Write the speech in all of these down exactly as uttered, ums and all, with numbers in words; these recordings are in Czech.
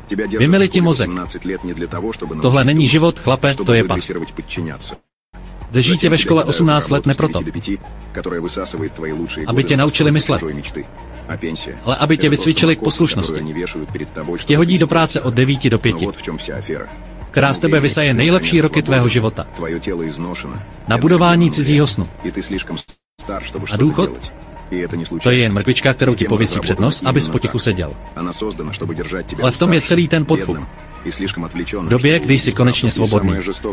Vymyli ti mozek. Tohle není život, chlape, to je past. Drží tě ve škole osmnáct let ne proto, aby tě naučili myslet, ale aby tě vycvičili k poslušnosti. Tě hodí do práce od devíti do pěti, která z tebe vysaje nejlepší roky tvého života. Na budování cizího snu. A důchod? To je jen mrkvička, kterou ti pověsí před nos, abys potichu seděl. Ale v tom je celý ten podfuk. V době, kdy jsi konečně svobodný.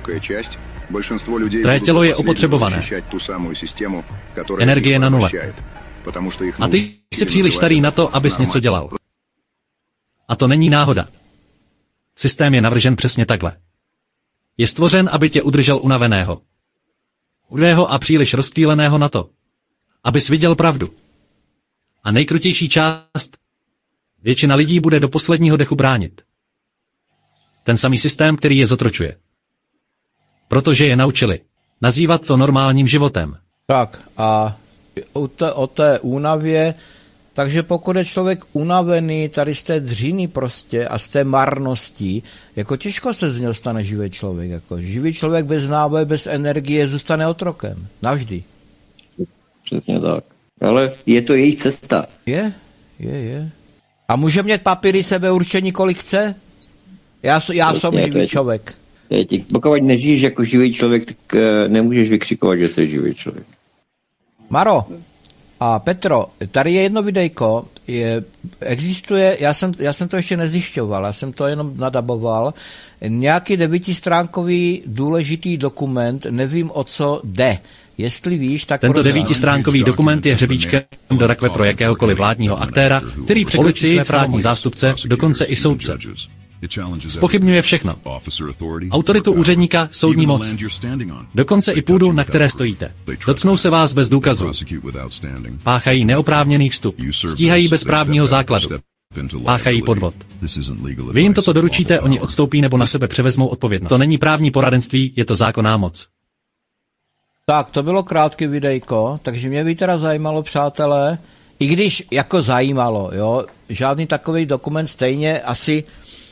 Tvé tělo je opotřebované. Energie na nule. A ty jsi příliš starý na to, abys něco dělal. A to není náhoda. Systém je navržen přesně takhle. Je stvořen, aby tě udržel unaveného. Udého a příliš rozptýleného na to, abys viděl pravdu. A nejkrutější část, většina lidí bude do posledního dechu bránit. Ten samý systém, který je zotročuje. Protože je naučili nazývat to normálním životem. Tak a o té, o té únavě, takže pokud je člověk unavený tady z té dřiny prostě a z té marnosti, jako těžko se z něho stane živý člověk. Jako živý člověk bez náboje, bez energie zůstane otrokem. Navždy. Přesně tak. Ale je to jejich cesta. Je, je, je. A může mít papíry sebeurčení, kolik chce? Já, já jsem živý člověk. Pokud nežiješ jako živý člověk, tak uh, nemůžeš vykřikovat, že jsi živý člověk. Maro a Petro, tady je jedno videjko, je, existuje, já jsem, já jsem to ještě nezjišťoval, já jsem to jenom nadaboval, nějaký devítistránkový důležitý dokument, nevím, o co jde. Jestli víš, tak tento devítistránkový dokument je hřebíčkem do rakve pro jakéhokoliv vládního aktéra, který překročí své právní zástupce, dokonce i soudce. Zpochybňuje všechno. Autoritu úředníka, soudní moc. Dokonce i půdu, na které stojíte. Dotknou se vás bez důkazů. Páchají neoprávněný vstup. Stíhají bez právního základu. Páchají podvod. Vy jim toto doručíte, oni odstoupí nebo na sebe převezmou odpovědnost. To není právní poradenství, je to zákonná moc. Tak, to bylo krátké videjko, takže mě by teda zajímalo, přátelé, i když jako zajímalo, jo, žádný takový dokument stejně asi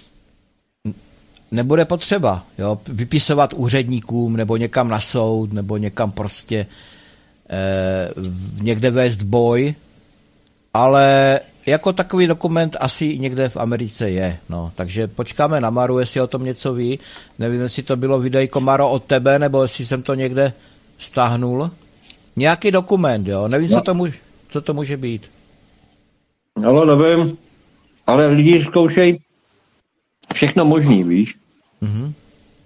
nebude potřeba, jo, vypisovat úředníkům, nebo někam na soud, nebo někam prostě eh, někde vést boj, ale jako takový dokument asi někde v Americe je, no, takže počkáme na Maru, jestli o tom něco ví, nevím, jestli to bylo videjko, Maro, od tebe, nebo jestli jsem to někde stáhnul. Nějaký dokument, jo, nevím, no. co, to může, co to může být. Ale nevím, ale lidi zkoušejí všechno možný, víš. Mm-hmm.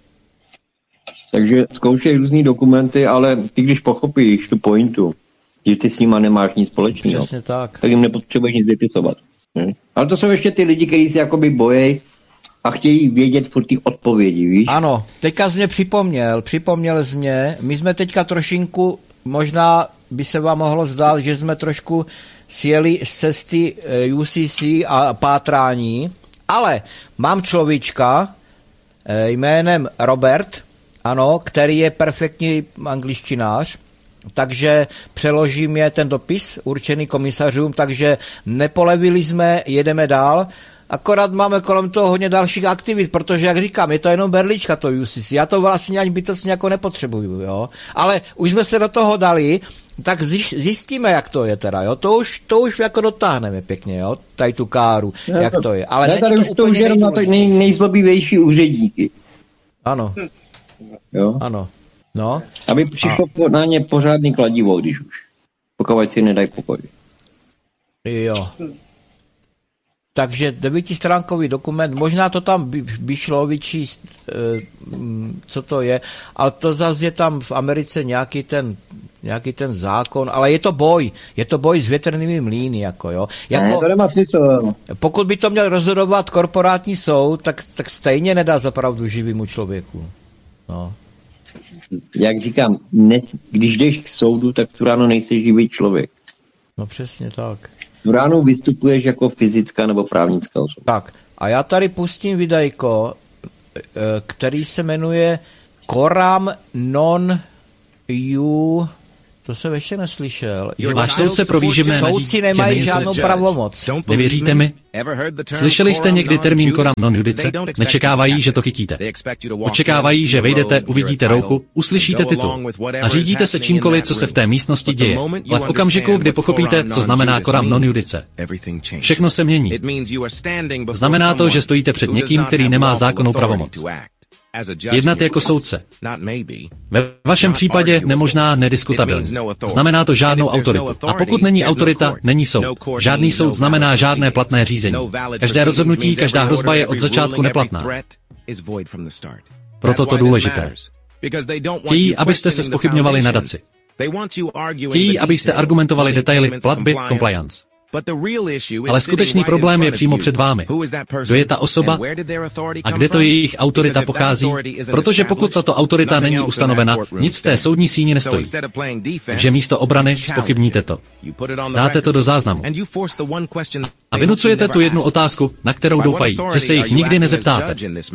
Takže zkoušej různý dokumenty, ale ty, když pochopíš tu pointu, že ty s nima nemáš nic společného, tak. tak jim nepotřebuješ nic vypisovat. Ne? Ale to jsou ještě ty lidi, kteří si jakoby bojí a chtějí vědět furt ty odpovědi, víš? Ano, teďka jsi mě připomněl, připomněl jsi mě, my jsme teďka trošinku, možná by se vám mohlo zdát, že jsme trošku sjeli z cesty U C C a pátrání, ale mám človíčka jménem Robert, ano, který je perfektní angličtinář, takže přeložím je ten dopis určený komisařům, takže nepolevili jsme, jedeme dál, akorát máme kolem toho hodně dalších aktivit, protože, jak říkám, je to jenom berlička to U C C, já to vlastně ani bytostně jako nepotřebuju, jo, ale už jsme se do toho dali, tak zjistíme, jak to je teda, jo, to už, to už jako dotáhneme pěkně, jo, tady tu káru, já jak to, to je, ale není to už to už jenom na to nej, nejzlobivější úředníky. Ano, jo, ano, no. Aby přišlo a... na ně pořádný kladivo, když už, pokud si nedají pokoj. Jo. Takže devítistránkový dokument, možná to tam by, by šlo vyčíst, e, co to je, ale to zase je tam v Americe nějaký ten, nějaký ten zákon, ale je to boj, je to boj s větrnými mlýny, jako jo. Jako, ne, to nemá smysl. Pokud by to měl rozhodovat korporátní soud, tak, tak stejně nedá zapravdu živýmu člověku. No. Jak říkám, ne, když jdeš k soudu, tak tu ráno nejsi živý člověk. No přesně tak. Tu ráno vystupuješ jako fyzická nebo právnická osoba. Tak, a já tady pustím videjko, který se jmenuje Coram non iu To jsem ještě neslyšel. Váš soudce pro výživné na soudci nemají žádnou pravomoc. Nevěříte mi? Slyšeli jste někdy termín coram non judice? Nečekávají, že to chytíte. Očekávají, že vejdete, uvidíte rouchu, uslyšíte titul a řídíte se čímkoliv, co se v té místnosti děje. Ale v okamžiku, kdy pochopíte, co znamená coram non judice, všechno se mění. Znamená to, že stojíte před někým, který nemá zákonnou pravomoc. Jednat jako soudce. Ve vašem případě nemožná, nediskutabilní. Znamená to žádnou autoritu. A pokud není autorita, není soud. Žádný soud znamená žádné platné řízení. Každé rozhodnutí, každá hrozba je od začátku neplatná. Proto to důležité. Chtějí, abyste se zpochybňovali nadaci. Chtějí, abyste argumentovali detaily platby, compliance. Ale skutečný problém je přímo před vámi. Kdo je ta osoba a kde to jejich autorita pochází? Protože pokud tato autorita není ustanovena, nic v té soudní síni nestojí. Takže místo obrany zpochybníte to. Dáte to do záznamu. A vynucujete tu jednu otázku, na kterou doufají, že se jich nikdy nezeptáte.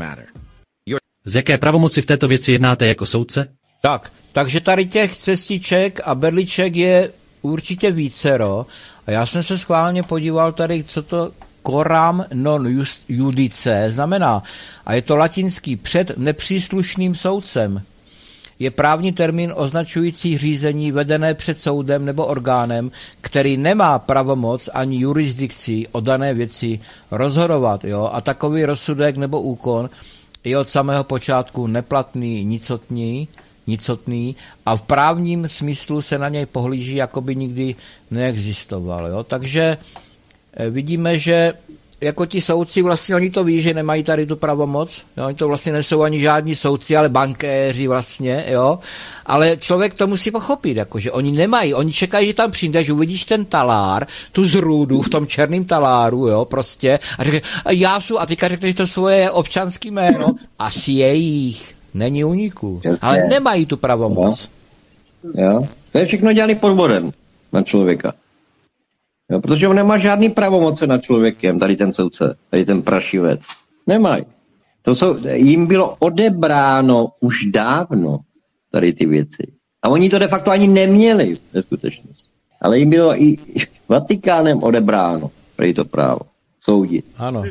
Z jaké pravomoci v této věci jednáte jako soudce? Tak, takže tady těch cestiček a berliček je určitě vícero. A já jsem se schválně podíval tady, co to coram non judice znamená. A je to latinský před nepříslušným soudcem. Je právní termín označující řízení vedené před soudem nebo orgánem, který nemá pravomoc ani jurisdikci o dané věci rozhodovat. Jo? A takový rozsudek nebo úkon je od samého počátku neplatný, nicotný, nicotný a v právním smyslu se na něj pohlíží, jako by nikdy neexistoval. Jo? Takže vidíme, že jako ti soudci, vlastně oni to ví, že nemají tady tu pravomoc, jo? Oni to vlastně nejsou ani žádní soudci, ale bankéři vlastně, jo? Ale člověk to musí pochopit, jako, že oni nemají, oni čekají, že tam přijdeš, uvidíš ten talár, tu zrůdu v tom černém taláru, jo, prostě, a řekne, já jsou, a teďka řekneš to svoje občanský jméno, asi jejich. Není úniku, ale nemají tu pravomoc. Jo. jo. To je všechno dělaný podvodem na člověka. Jo, protože on nemá žádný pravomoce nad člověkem, tady ten soudce, tady ten prašivec. Nemají. To jsou, jim bylo odebráno už dávno tady ty věci. A oni to de facto ani neměli ve skutečnosti. Ale jim bylo i Vatikánem odebráno tady to právo soudit. Ano.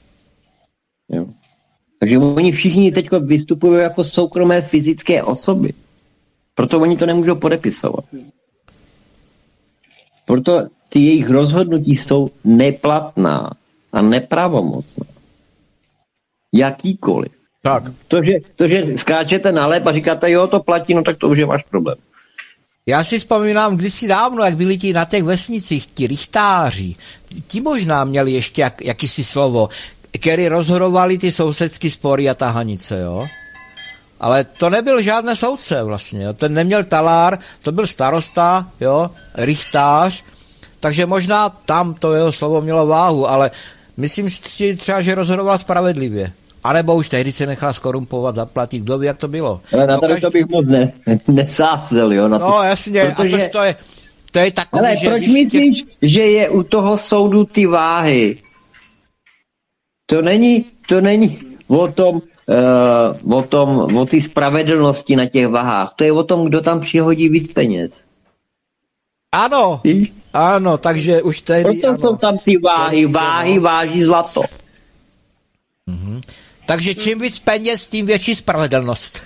Jo. Takže oni všichni teď vystupují jako soukromé fyzické osoby. Proto oni to nemůžou podepisovat. Proto ty jejich rozhodnutí jsou neplatná a nepravomocná. Jakýkoliv. Tak. To, že, to, že skáčete na lep a říkáte, jo, to platí, no tak to už je váš problém. Já si vzpomínám kdysi dávno, jak byli ti na těch vesnicích, ti richtáři, ti možná měli ještě jak, jakýsi slovo, který rozhodovali ty sousedský spory a tahanice, jo. Ale to nebyl žádný soudce vlastně, jo. Ten neměl talár, to byl starosta, jo, richtář, takže možná tam to jeho slovo mělo váhu, ale myslím si třeba, že rozhodoval spravedlivě. A nebo už tehdy se nechal skorumpovat, zaplatit, kdo ví, jak to bylo. Ale na tady to bych moc ne, nesázel, jo. Na no to, jasně, protože... a to, to je, to je takový, ale že... proč myslíš, tě... že je u toho soudu ty váhy? To není, to není o tom, uh, o tom, o té spravedlnosti na těch vahách. To je o tom, kdo tam přihodí víc peněz. Ano, Víš? ano, takže už tehdy... Proto ano. jsou tam ty váhy, váhy váží zlato. Mhm. Takže čím víc peněz, tím větší spravedlnost.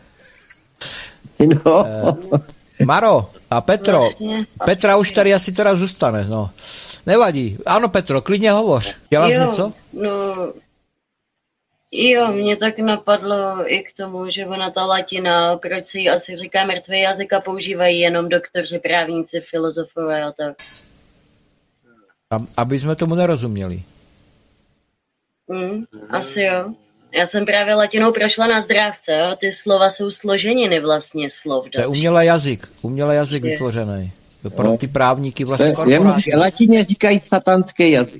No. Eh, Maro a Petro, vlastně. Petra už tady asi teda zůstane, no. Nevadí. Ano, Petro, klidně hovoř. Děláš jo, něco? No, jo, mě tak napadlo i k tomu, že ona ta latina, proč si ji asi říká mrtvý jazyk a používají jenom doktoři, právníci, filozofové a tak. Aby jsme tomu nerozuměli. Mm, asi jo. Já jsem právě latinou prošla na zdrávce a ty slova jsou složeniny vlastně slov. To je umělý jazyk, umělý jazyk je. vytvořený. Pro ty právníky vlastně korporáty. Latině říkají satanský jazyk.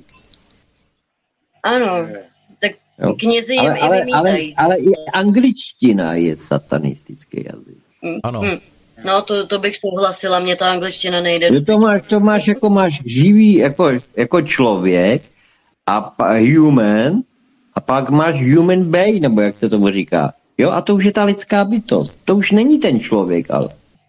Ano, tak jo. Knězi jim ale, i ale, vymítají. Ale, ale i angličtina je satanistický jazyk. Mm, ano. Mm. No to, to bych souhlasila, mě ta angličtina nejde. To máš, to máš jako máš živý jako, jako člověk a human a pak máš human being, nebo jak se tomu říká. Jo, a to už je ta lidská bytost. To už není ten člověk, ale.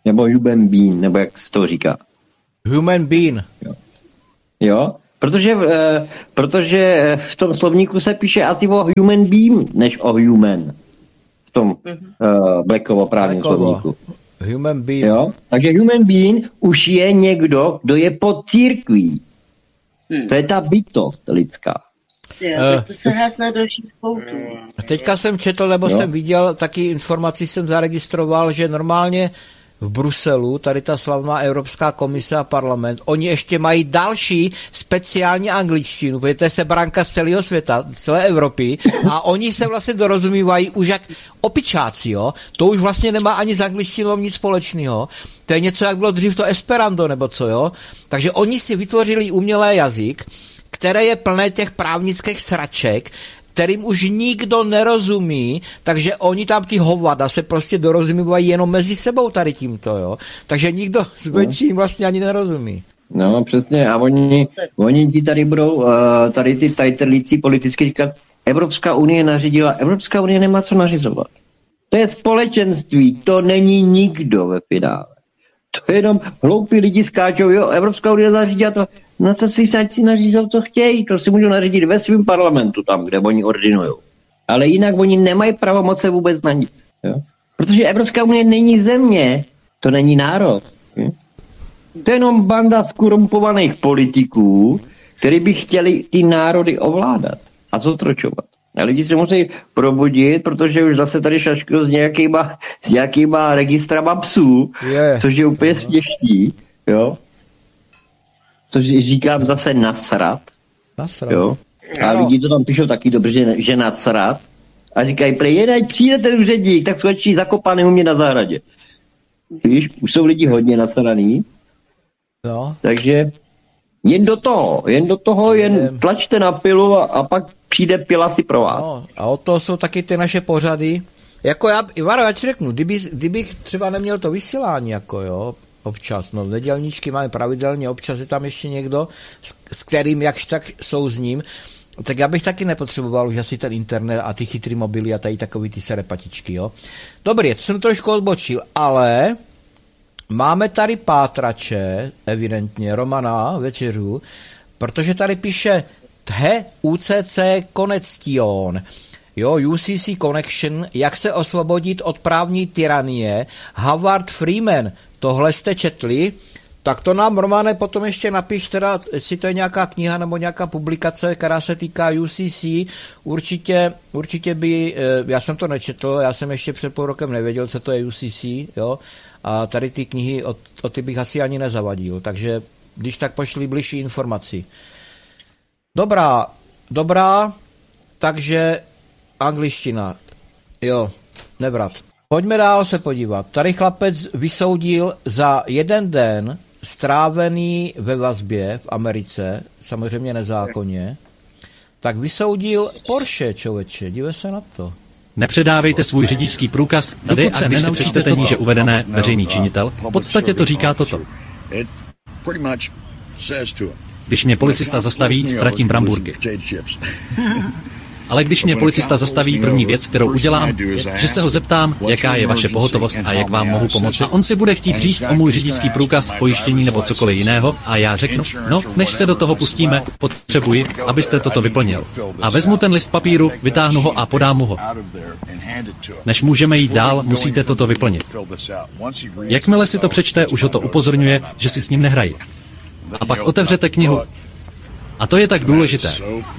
Nebo human being, nebo jak se to říká. Human being. Jo, jo? Protože, eh, protože v tom slovníku se píše asi o human being, než o human. V tom mm-hmm. uh, Blackovo právním slovníku. Human being. Jo? Takže human being už je někdo, kdo je pod církví. Hmm. To je ta bytost lidská. Jo, uh, to se hásne do všech poutů. Teďka jsem četl, nebo jo? jsem viděl, taky informaci jsem zaregistroval, že normálně v Bruselu, tady ta slavná Evropská komise a parlament, oni ještě mají další speciální angličtinu, protože to je sebranka z celého světa, z celé Evropy, a oni se vlastně dorozumívají už jak opičáci, jo? To už vlastně nemá ani s angličtinou nic společného. To je něco, jak bylo dřív to Esperanto, nebo co, jo? Takže oni si vytvořili umělý jazyk, které je plné těch právnických sraček, kterým už nikdo nerozumí, takže oni tam ty hovada se prostě dorozumívají jenom mezi sebou tady tímto, jo. Takže nikdo zvenčí jim vlastně ani nerozumí. No, přesně, a oni, oni ti tady budou, uh, tady ty tajtrlící politicky říkat, Evropská unie nařídila, Evropská unie nemá co nařizovat. To je společenství, to není nikdo ve finále. To je jenom hloupí lidi skáčou, jo, Evropská unie nařídila to, no to si ať si nařídou, co chtějí, to si můžou nařídit ve svém parlamentu tam, kde oni ordinujou. Ale jinak oni nemají pravomoce vůbec na nic, jo. Protože Evropská unie není země, to není národ. Jo? To je jenom banda skorumpovaných politiků, kteří by chtěli ty národy ovládat a zotročovat. A lidi se musí probudit, protože už zase tady šaškují s nějakýma, s nějakýma registrama psů, yeah. Což je úplně směšný, jo. Což říkám zase nasrat. Nasrat. Jo. A no. Lidi to tam píšou taky dobře, že, že nasrat. A říkají, prej, jen přijde ten úředník, tak skončí zakopaný u mě na zahradě. Víš, už jsou lidi hodně nasraný. No. Takže jen do toho, jen do toho, jen tlačte na pilu a, a pak přijde pila si pro vás. No, a o to jsou taky ty naše pořady. Jako já, Ivaro, já ti řeknu, kdyby, kdybych třeba neměl to vysílání, jako jo, občas, no nedělníčky máme pravidelně, občas je tam ještě někdo, s, s kterým jakž tak jsou s ním, tak já bych taky nepotřeboval už asi ten internet a ty chytrý mobily a tady takový ty serepatičky, jo. Dobrý, to jsem trošku odbočil, ale máme tady pátrače, evidentně, Romana Večeřů, protože tady píše The U C C Connection, jo, U C C Connection, jak se osvobodit od právní tyranie, Howard Freeman, tohle jste četli, tak to nám, Romane, potom ještě napiš, teda, jestli to je nějaká kniha nebo nějaká publikace, která se týká U C C, určitě, určitě by, já jsem to nečetl, já jsem ještě před půl rokem nevěděl, co to je U C C, jo, a tady ty knihy, o, o ty bych asi ani nezavadil, takže když tak pošli bližší informaci. Dobrá, dobrá, takže angličtina, jo, nebrat. Pojďme dál se podívat. Tady chlapec vysoudil za jeden den strávený ve vazbě v Americe, samozřejmě nezákonně, tak vysoudil Porsche, člověče, dívej se na to. Nepředávejte svůj řidičský průkaz, dokud se když si přečtete níže uvedené veřejný činitel. V podstatě to říká toto. Když mě policista zastaví, ztratím bramburky. Ale když mě policista zastaví, první věc, kterou udělám, že se ho zeptám, jaká je vaše pohotovost a jak vám mohu pomoci. On si bude chtít říct o můj řidičský průkaz, pojištění nebo cokoliv jiného a já řeknu, no, než se do toho pustíme, potřebuji, abyste toto vyplnil. A vezmu ten list papíru, vytáhnu ho a podám mu ho. Než můžeme jít dál, musíte toto vyplnit. Jakmile si to přečte, už ho to upozorňuje, že si s ním nehrají. A pak otevřete knihu. A to je tak důležité.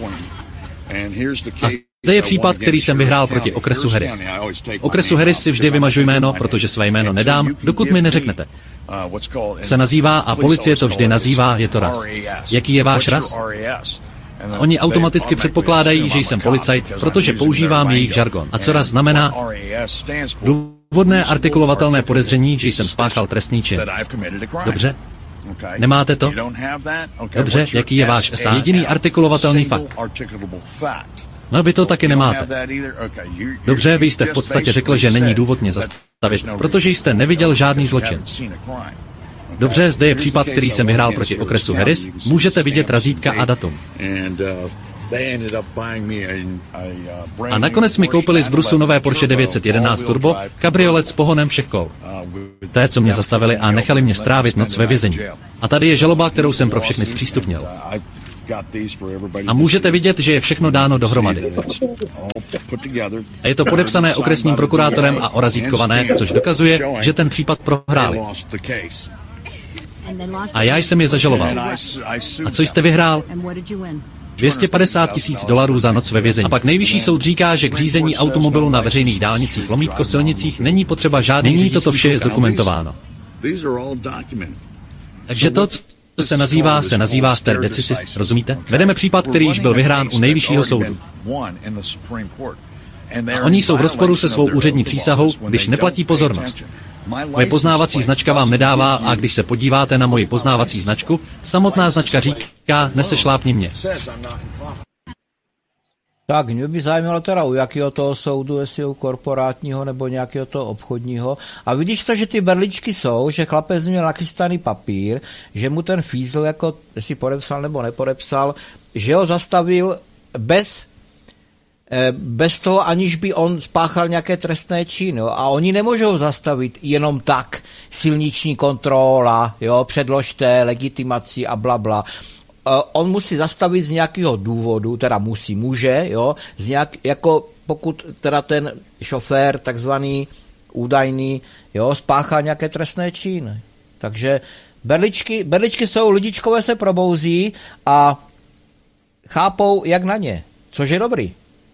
A zde je případ, který jsem vyhrál proti okresu Harris. Okresu Harris si vždy vymažu jméno, protože své jméno nedám, dokud mi neřeknete. Se nazývá a policie to vždy nazývá, je to ras. Jaký je váš ras? A oni automaticky předpokládají, že jsem policajt, protože používám jejich žargon. A co ras znamená? Důvodné artikulovatelné podezření, že jsem spáchal trestný čin. Dobře? Nemáte to? Dobře, jaký je váš S A? Jediný artikulovatelný fakt. No vy to taky nemáte. Dobře, vy jste v podstatě řekl, že není důvod mě zastavit, protože jste neviděl žádný zločin. Dobře, zde je případ, který jsem vyhrál proti okresu Harris. Můžete vidět razítka a datum. A nakonec mi koupili z Brusu nové Porsche devět set jedenáct Turbo, kabriolet s pohonem všech kol. Té, co mě zastavili a nechali mě strávit noc ve vězení. A tady je žaloba, kterou jsem pro všechny zpřístupnil. A můžete vidět, že je všechno dáno dohromady. A je to podepsané okresním prokurátorem a orazítkované, což dokazuje, že ten případ prohráli. A já jsem je zažaloval. A co jste vyhrál? dvě stě padesát tisíc dolarů za noc ve vězení. A pak nejvyšší soud říká, že k řízení automobilu na veřejných dálnicích lomítko silnicích není potřeba žádný. Nyní toto vše je zdokumentováno. Takže to, co se nazývá, se nazývá stare decisis, rozumíte? Vedeme případ, který již byl vyhrán u nejvyššího soudu. A oni jsou v rozporu se svou úřední přísahou, když neplatí pozornost. Moje poznávací značka vám nedává a když se podíváte na moji poznávací značku, samotná značka říká, nesešlápni mě. Tak, mě by zajímalo teda u jakého toho soudu, jestli u korporátního nebo nějakého toho obchodního. A vidíš to, že ty berličky jsou, že chlapec měl nachystaný papír, že mu ten fízl, jako jestli podepsal nebo nepodepsal, že ho zastavil bez bez toho, aniž by on spáchal nějaké trestné činy. Jo? A oni nemůžou zastavit jenom tak silniční kontrola, jo? Předložte legitimaci a bla, bla. On musí zastavit z nějakého důvodu, teda musí, může, jo? Z nějak, jako pokud teda ten šofér, takzvaný údajný, jo, spáchá nějaké trestné činy. Takže berličky, berličky jsou, lidičkové se probouzí a chápou, jak na ně, což je dobrý.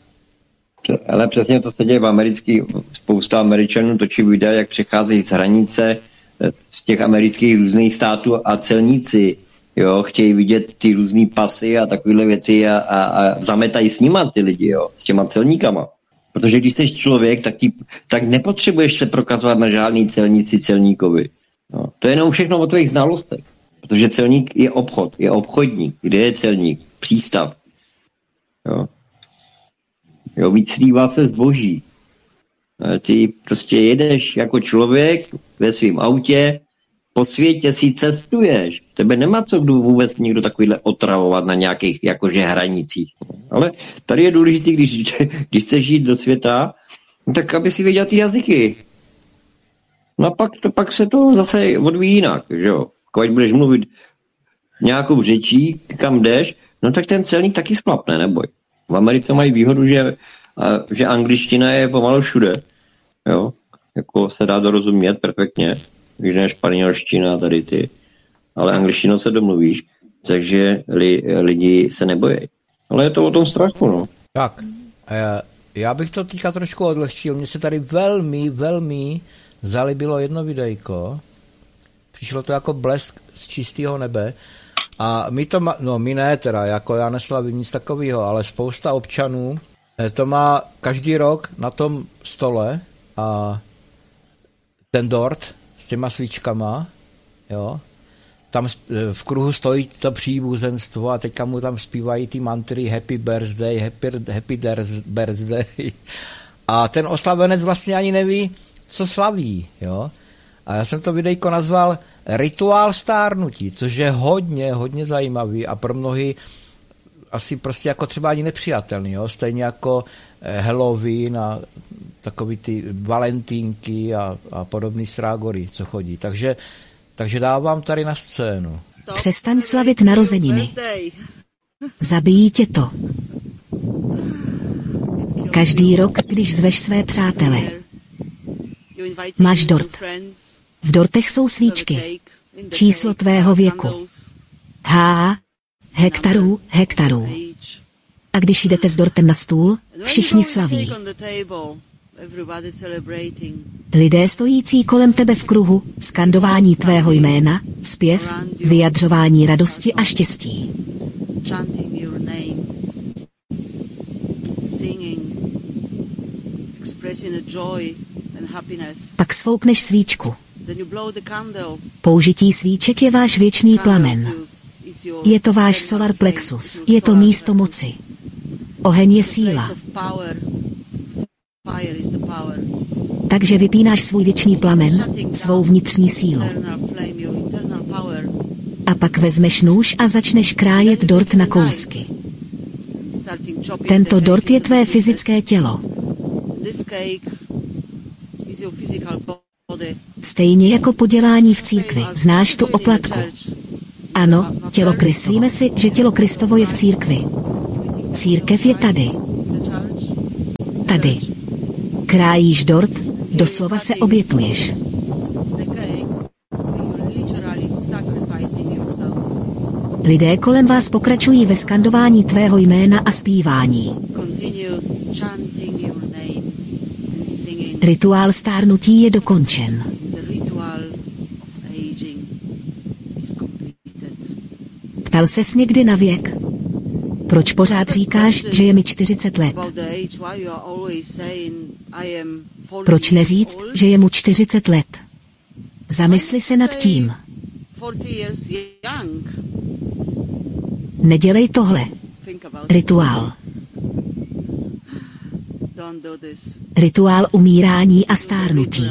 Ale přesně to se děje v amerických, spousta Američanů točí videa, jak přecházejí z hranice z těch amerických různých států a celníci, jo, chtějí vidět ty různý pasy a takovéhle věci a, a, a zametají s nima ty lidi, jo, s těma celníkama. Protože když jsi člověk, tak, ty, tak nepotřebuješ se prokazovat na žádný celníci celníkovi. No, to je jenom všechno o tvých znalostech. Protože celník je obchod, je obchodník. Kde je celník? Přístav. Jo. Jo, vyclívá se zboží. Ty prostě jedeš jako člověk ve svém autě, po světě si cestuješ. Tebe nemá co kdo vůbec někdo takovýhle otravovat na nějakých jakože hranicích. Ale tady je důležité, když, když chceš žít do světa, tak aby si věděl ty jazyky. No a pak, to, pak se to zase odvíjí jinak, že jo. Když budeš mluvit nějakou řečí, kam jdeš, no tak ten celník taky sklapne, neboj. V Americe mají výhodu, že, že angličtina je pomalu všude. Jo? Jako se dá dorozumět perfektně, když ne španělština tady ty. Ale angličtinou se domluvíš, takže li, lidi se nebojí. Ale je to o tom strachu, no. Tak, já bych to teďka trošku odlehčil. Mně se tady velmi, velmi zalíbilo jedno videjko. Přišlo to jako blesk z čistého nebe. A my to má, no my ne teda, jako já neslavím nic takového, ale spousta občanů to má každý rok na tom stole a ten dort s těma svíčkama, jo, tam v kruhu stojí to příbuzenstvo a teďka mu tam zpívají ty mantry Happy Birthday, Happy, happy Birthday a ten oslavenec vlastně ani neví, co slaví, jo. A já jsem to videjko nazval Rituál stárnutí, což je hodně, hodně zajímavý a pro mnohý asi prostě jako třeba ani nepřijatelný, jo? Stejně jako Halloween a takový ty valentínky a, a podobný srágory, co chodí. Takže, takže dávám tady na scénu. Přestaň slavit narozeniny. Zabijí tě to. Každý rok, když zveš své přátele. Máš dort. V dortech jsou svíčky. Číslo tvého věku. H. Hektarů, hektarů. A když jdete s dortem na stůl, všichni slaví. Lidé stojící kolem tebe v kruhu, skandování tvého jména, zpěv, vyjadřování radosti a štěstí. Pak svoukneš svíčku. Použití svíček je váš věčný plamen. Je to váš solar plexus, je to místo moci. Oheň je síla. Takže vypínáš svůj věčný plamen, svou vnitřní sílu. A pak vezmeš nůž a začneš krájet dort na kousky. Tento dort je tvé fyzické tělo. Stejně jako podělání v církvi. Znáš tu oplatku? Ano, tělo Krist. Myslíme si, že tělo Kristovo je v církvi. Církev je tady. Tady. Krájíš dort, doslova se obětuješ. Lidé kolem vás pokračují ve skandování tvého jména a zpívání. Rituál stárnutí je dokončen. Ptal ses někdy na věk? Proč pořád říkáš, že je mi čtyřicet let? Proč neříct, že je mu čtyřicet let? Zamysli se nad tím. Nedělej tohle. Rituál. Rituál umírání a stárnutí.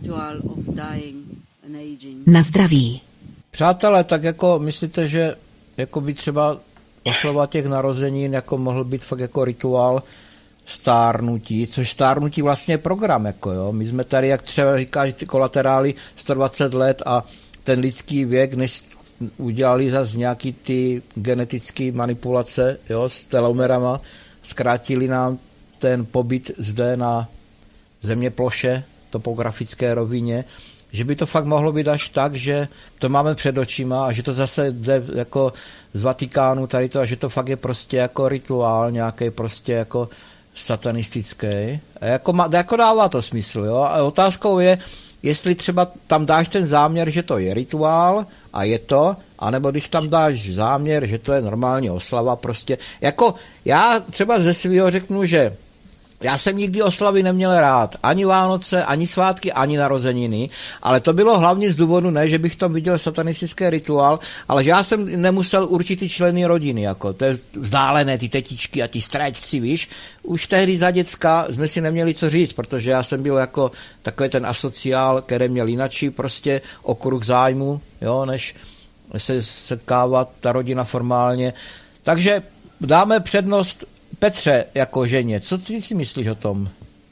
Na zdraví. Přátelé, tak jako myslíte, že jako by třeba oslava těch narozenin jako mohl být fakt jako rituál stárnutí, což stárnutí vlastně je program, jako jo. My jsme tady, jak třeba říká, že ty kolaterály sto dvacet let a ten lidský věk, než udělali zase nějaký ty genetické manipulace, jo, s telomerama, zkrátili nám ten pobyt zde na zeměploše, topografické rovině, že by to fakt mohlo být až tak, že to máme před očima a že to zase jde jako z Vatikánu tady to a že to fakt je prostě jako rituál nějaký prostě jako satanistický. A jako, jako dává to smysl, jo. A otázkou je, jestli třeba tam dáš ten záměr, že to je rituál a je to, anebo když tam dáš záměr, že to je normální oslava prostě. Jako já třeba ze svého řeknu, že já jsem nikdy oslavy neměl rád. Ani Vánoce, ani svátky, ani narozeniny. Ale to bylo hlavně z důvodu, ne, že bych tam viděl satanistický rituál, ale že já jsem nemusel určitý členy rodiny, jako to je vzdálené, ty tetičky a ty strajčci, víš. Už tehdy za děcka jsme si neměli co říct, protože já jsem byl jako takový ten asociál, který měl jinačí prostě okruh zájmu, jo, než se setkávat ta rodina formálně. Takže dáme přednost Petře jako ženě. Co ty si myslíš o tom?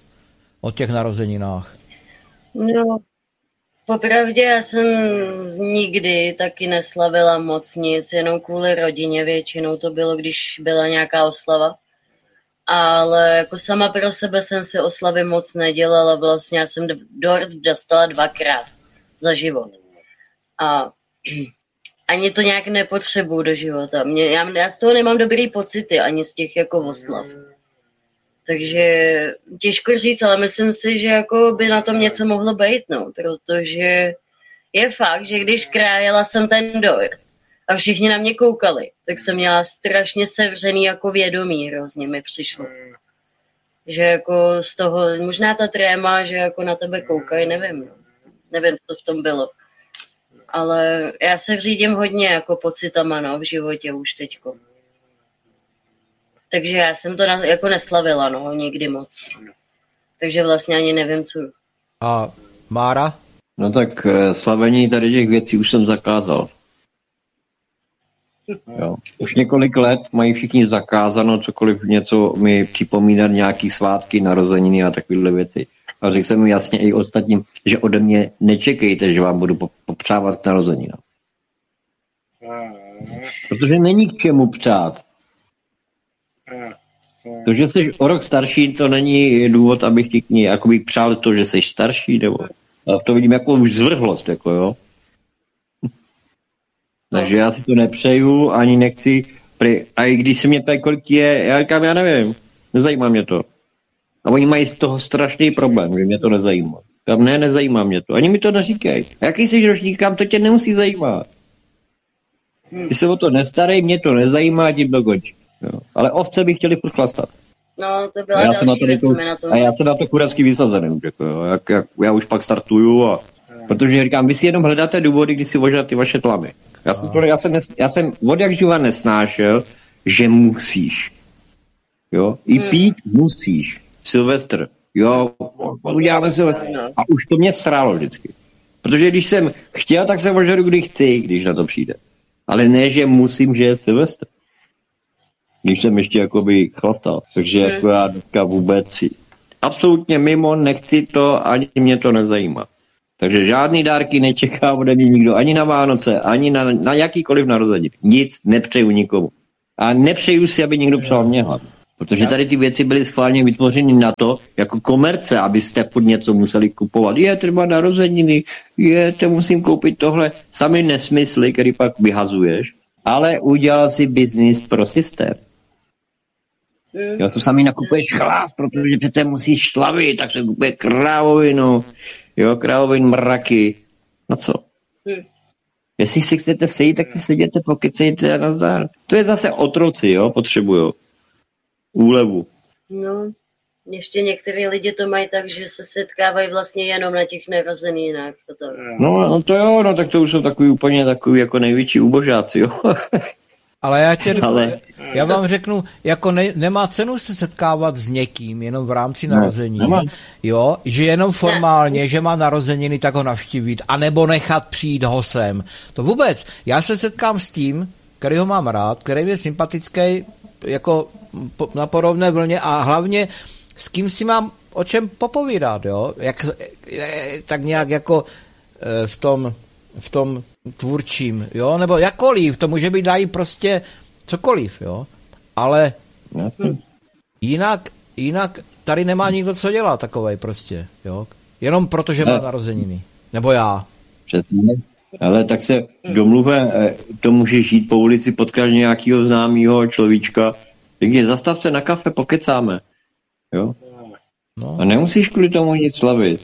O těch narozeninách? No, popravdě já jsem nikdy taky neslavila moc nic, jenom kvůli rodině většinou to bylo, když byla nějaká oslava. Ale jako sama pro sebe jsem si oslavy moc nedělala, vlastně já jsem dort dostala dvakrát za život. A ani to nějak nepotřebuju do života. Mě, já, já z toho nemám dobrý pocity, ani z těch jako oslav. Takže těžko říct, ale myslím si, že jako by na tom něco mohlo být, no, protože je fakt, že když krájela jsem ten dort a všichni na mě koukali, tak jsem měla strašně sevřený jako vědomí, hrozně mi přišlo. Že jako z toho, možná ta tréma, že jako na tebe koukají, nevím, no. Nevím, co v tom bylo. Ale já se řídím hodně jako pocitama, no, v životě už teďko. Takže já jsem to na, jako neslavila, no, nikdy moc. Takže vlastně ani nevím, co. A Mára? No tak slavení tady těch věcí už jsem zakázal. Jo. Už několik let mají všichni zakázáno cokoliv něco mi připomínat, nějaký svátky, narozeniny a takovéhle věci. A řekl jsem jasně i ostatním, že ode mě nečekejte, že vám budu popřávat k narozeninám. Protože není k čemu přát. To, že jsi o rok starší, to není důvod, abych ti jakoby přál to, že jsi starší, nebo to vidím jako už zvrhlost, jako jo. Takže já si to nepřeju, ani nechci. A i když se mě ptají, kolik je, já říkám, já nevím, nezajímá mě to. A oni mají z toho strašný problém, že mě to nezajímá. Říkám, ne, nezajímá mě to. Ani mi to neříkají. A jaký jsi ročník, říkám, to tě nemusí zajímat. Ty se o to nestarej, mě to nezajímá, tím to končí. Ale ovce by chtěli furt chlastat. No, to byla další na to věc, to, na to. A já jsem na to kurecky vysazený, jako, jo. Jak, jak, já už pak startuju a protože říkám, vy si jenom hledáte důvody, kdy si ožrat ty vaše tlamy. Já jsem, to, já jsem, nes, já jsem od jak živa nesnášel, že musíš. Jo? I hmm. pít musíš. Silvestr. Jo, uděláme Silvestr. A už to mě srálo vždycky. Protože když jsem chtěl, tak jsem ožeru, kdy chci, když na to přijde. Ale ne, že musím, že je Silvestr. když jsem ještě jakoby chlatal. Takže hmm. jako já dneska vůbec si absolutně mimo, nechci to, ani mě to nezajímá. Takže žádný dárky nečeká ode mě nikdo, ani na Vánoce, ani na, na jakýkoliv narozeniny. Nic nepřeju nikomu. A nepřeju si, aby někdo přál mě hlad. Protože tady ty věci byly schválně vytvořeny na to, jako komerce, abyste pod něco museli kupovat. Je, třeba narozeniny, je, to musím koupit tohle. Sami nesmysly, který pak vyhazuješ, ale udělal si biznis pro systém. Jo, to sami nakupuješ chlás, protože přece musíš slavit, tak se kupuje krávovinu, jo, krávovin mraky. No co? Jestli si chcete sejít, tak si seděte, pokecejte a nazdar. To je zase otroci, jo, potřebujou úlevu. No, ještě některý lidi to mají tak, že se setkávají vlastně jenom na těch narozeninách. No, no to jo, no tak to už jsou takový úplně takový jako největší ubožáci, jo. Ale já, tě, Ale... já vám řeknu, jako ne, nemá cenu se setkávat s někým, jenom v rámci narození. Ne, jo, že jenom formálně, ne. že má narozeniny, tak ho navštívit, anebo nechat přijít ho sem. To vůbec. Já se setkám s tím, který ho mám rád, který je sympatický, jako na podobné vlně a hlavně s kým si mám o čem popovídat, jo. Jak, tak nějak jako v tom, v tom tvůrčím, jo, nebo jakkoliv, to může být dají prostě cokoliv, jo, ale jinak, jinak tady nemá nikdo co dělat takovej prostě, jo, jenom protože má narozeniny, nebo já. Přesně, ale tak se domluve, to může žít po ulici, potkáš nějakého známého človíčka, když zastav se na kafe, pokecáme, jo, no. A nemusíš kvůli tomu nic slavit.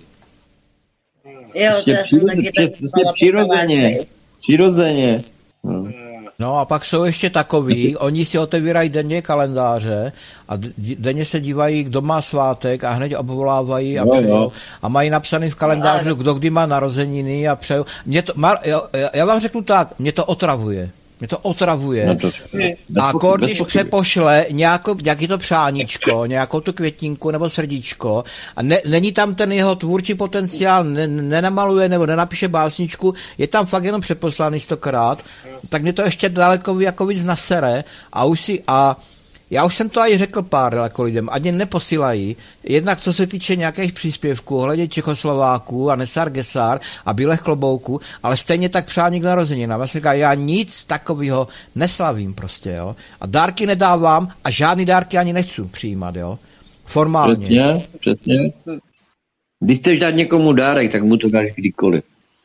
Jo, to já jsem taky tak přirozeně, přirozeně. No. no a pak jsou ještě takový, oni si otevírají denně kalendáře a denně se dívají, kdo má svátek a hned obvolávají a no, přejou. No. A mají napsaný v kalendáři, kdo kdy má narozeniny a přejou. Mě to, já vám řeknu tak, mě to otravuje. Mě to otravuje. No to, a kor, když přepošle nějakou, nějaký to přáníčko, nějakou tu květinku nebo srdíčko a ne, není tam ten jeho tvůrčí potenciál, ne, nenamaluje nebo nenapíše básničku, je tam fakt jenom přeposlaný stokrát, tak mě to ještě daleko jako víc nasere a už si, a já už jsem to i řekl pár jako lidem, ani neposílají, jednak co se týče nějakých příspěvků ohledně Čechoslováků a Nesár Gesár a Bílých klobouků, ale stejně tak přání k narozeninám. Já si říkám, já nic takového neslavím prostě, jo. A dárky nedávám a žádný dárky ani nechci přijímat, jo. Formálně. Přesně, přesně. Když chceš dát někomu dárek, tak mu to dáš kdykoliv.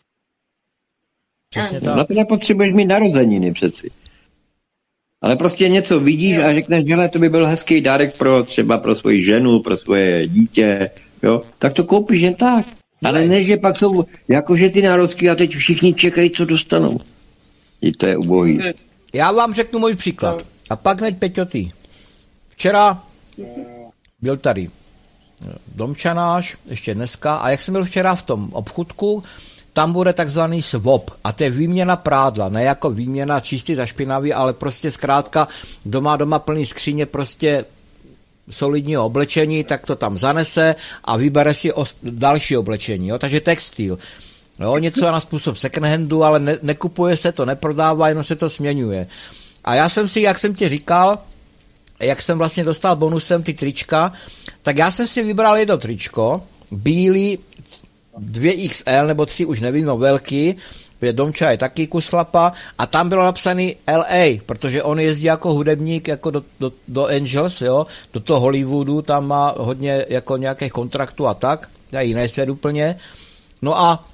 Přesně tak. Na to nepotřebuješ mít narozeniny přeci. Ale prostě něco vidíš a řekneš, že to by byl hezký dárek pro třeba pro svoji ženu, pro svoje dítě, jo, tak to koupíš jen tak. Ale ne, že pak jsou jakože ty národky a teď všichni čekají, co dostanou. I to je ubohý. Já vám řeknu můj příklad. A pak neď Peťo ty. Včera byl tady domčanáš, ještě dneska, a jak jsem byl včera v tom obchůdku, tam bude takzvaný swap a to je výměna prádla, ne jako výměna čistý za špinavý, ale prostě zkrátka, kdo má doma plný skříně prostě solidního oblečení, tak to tam zanese a vybere si ost- další oblečení, jo? Takže textil. Jo, něco na způsob second handu, ale ne- nekupuje se to, neprodává, jenom se to směňuje. A já jsem si, jak jsem ti říkal, jak jsem vlastně dostal bonusem ty trička, tak já jsem si vybral jedno tričko, bílý, dvě iks el nebo tři, už nevím, no velký, protože Domča je taky kus chlapa a tam bylo napsaný el ej, protože on jezdí jako hudebník jako do, do, do Angels, jo, do toho Hollywoodu, tam má hodně jako nějakých kontraktů a tak, to je jiný svět úplně. No a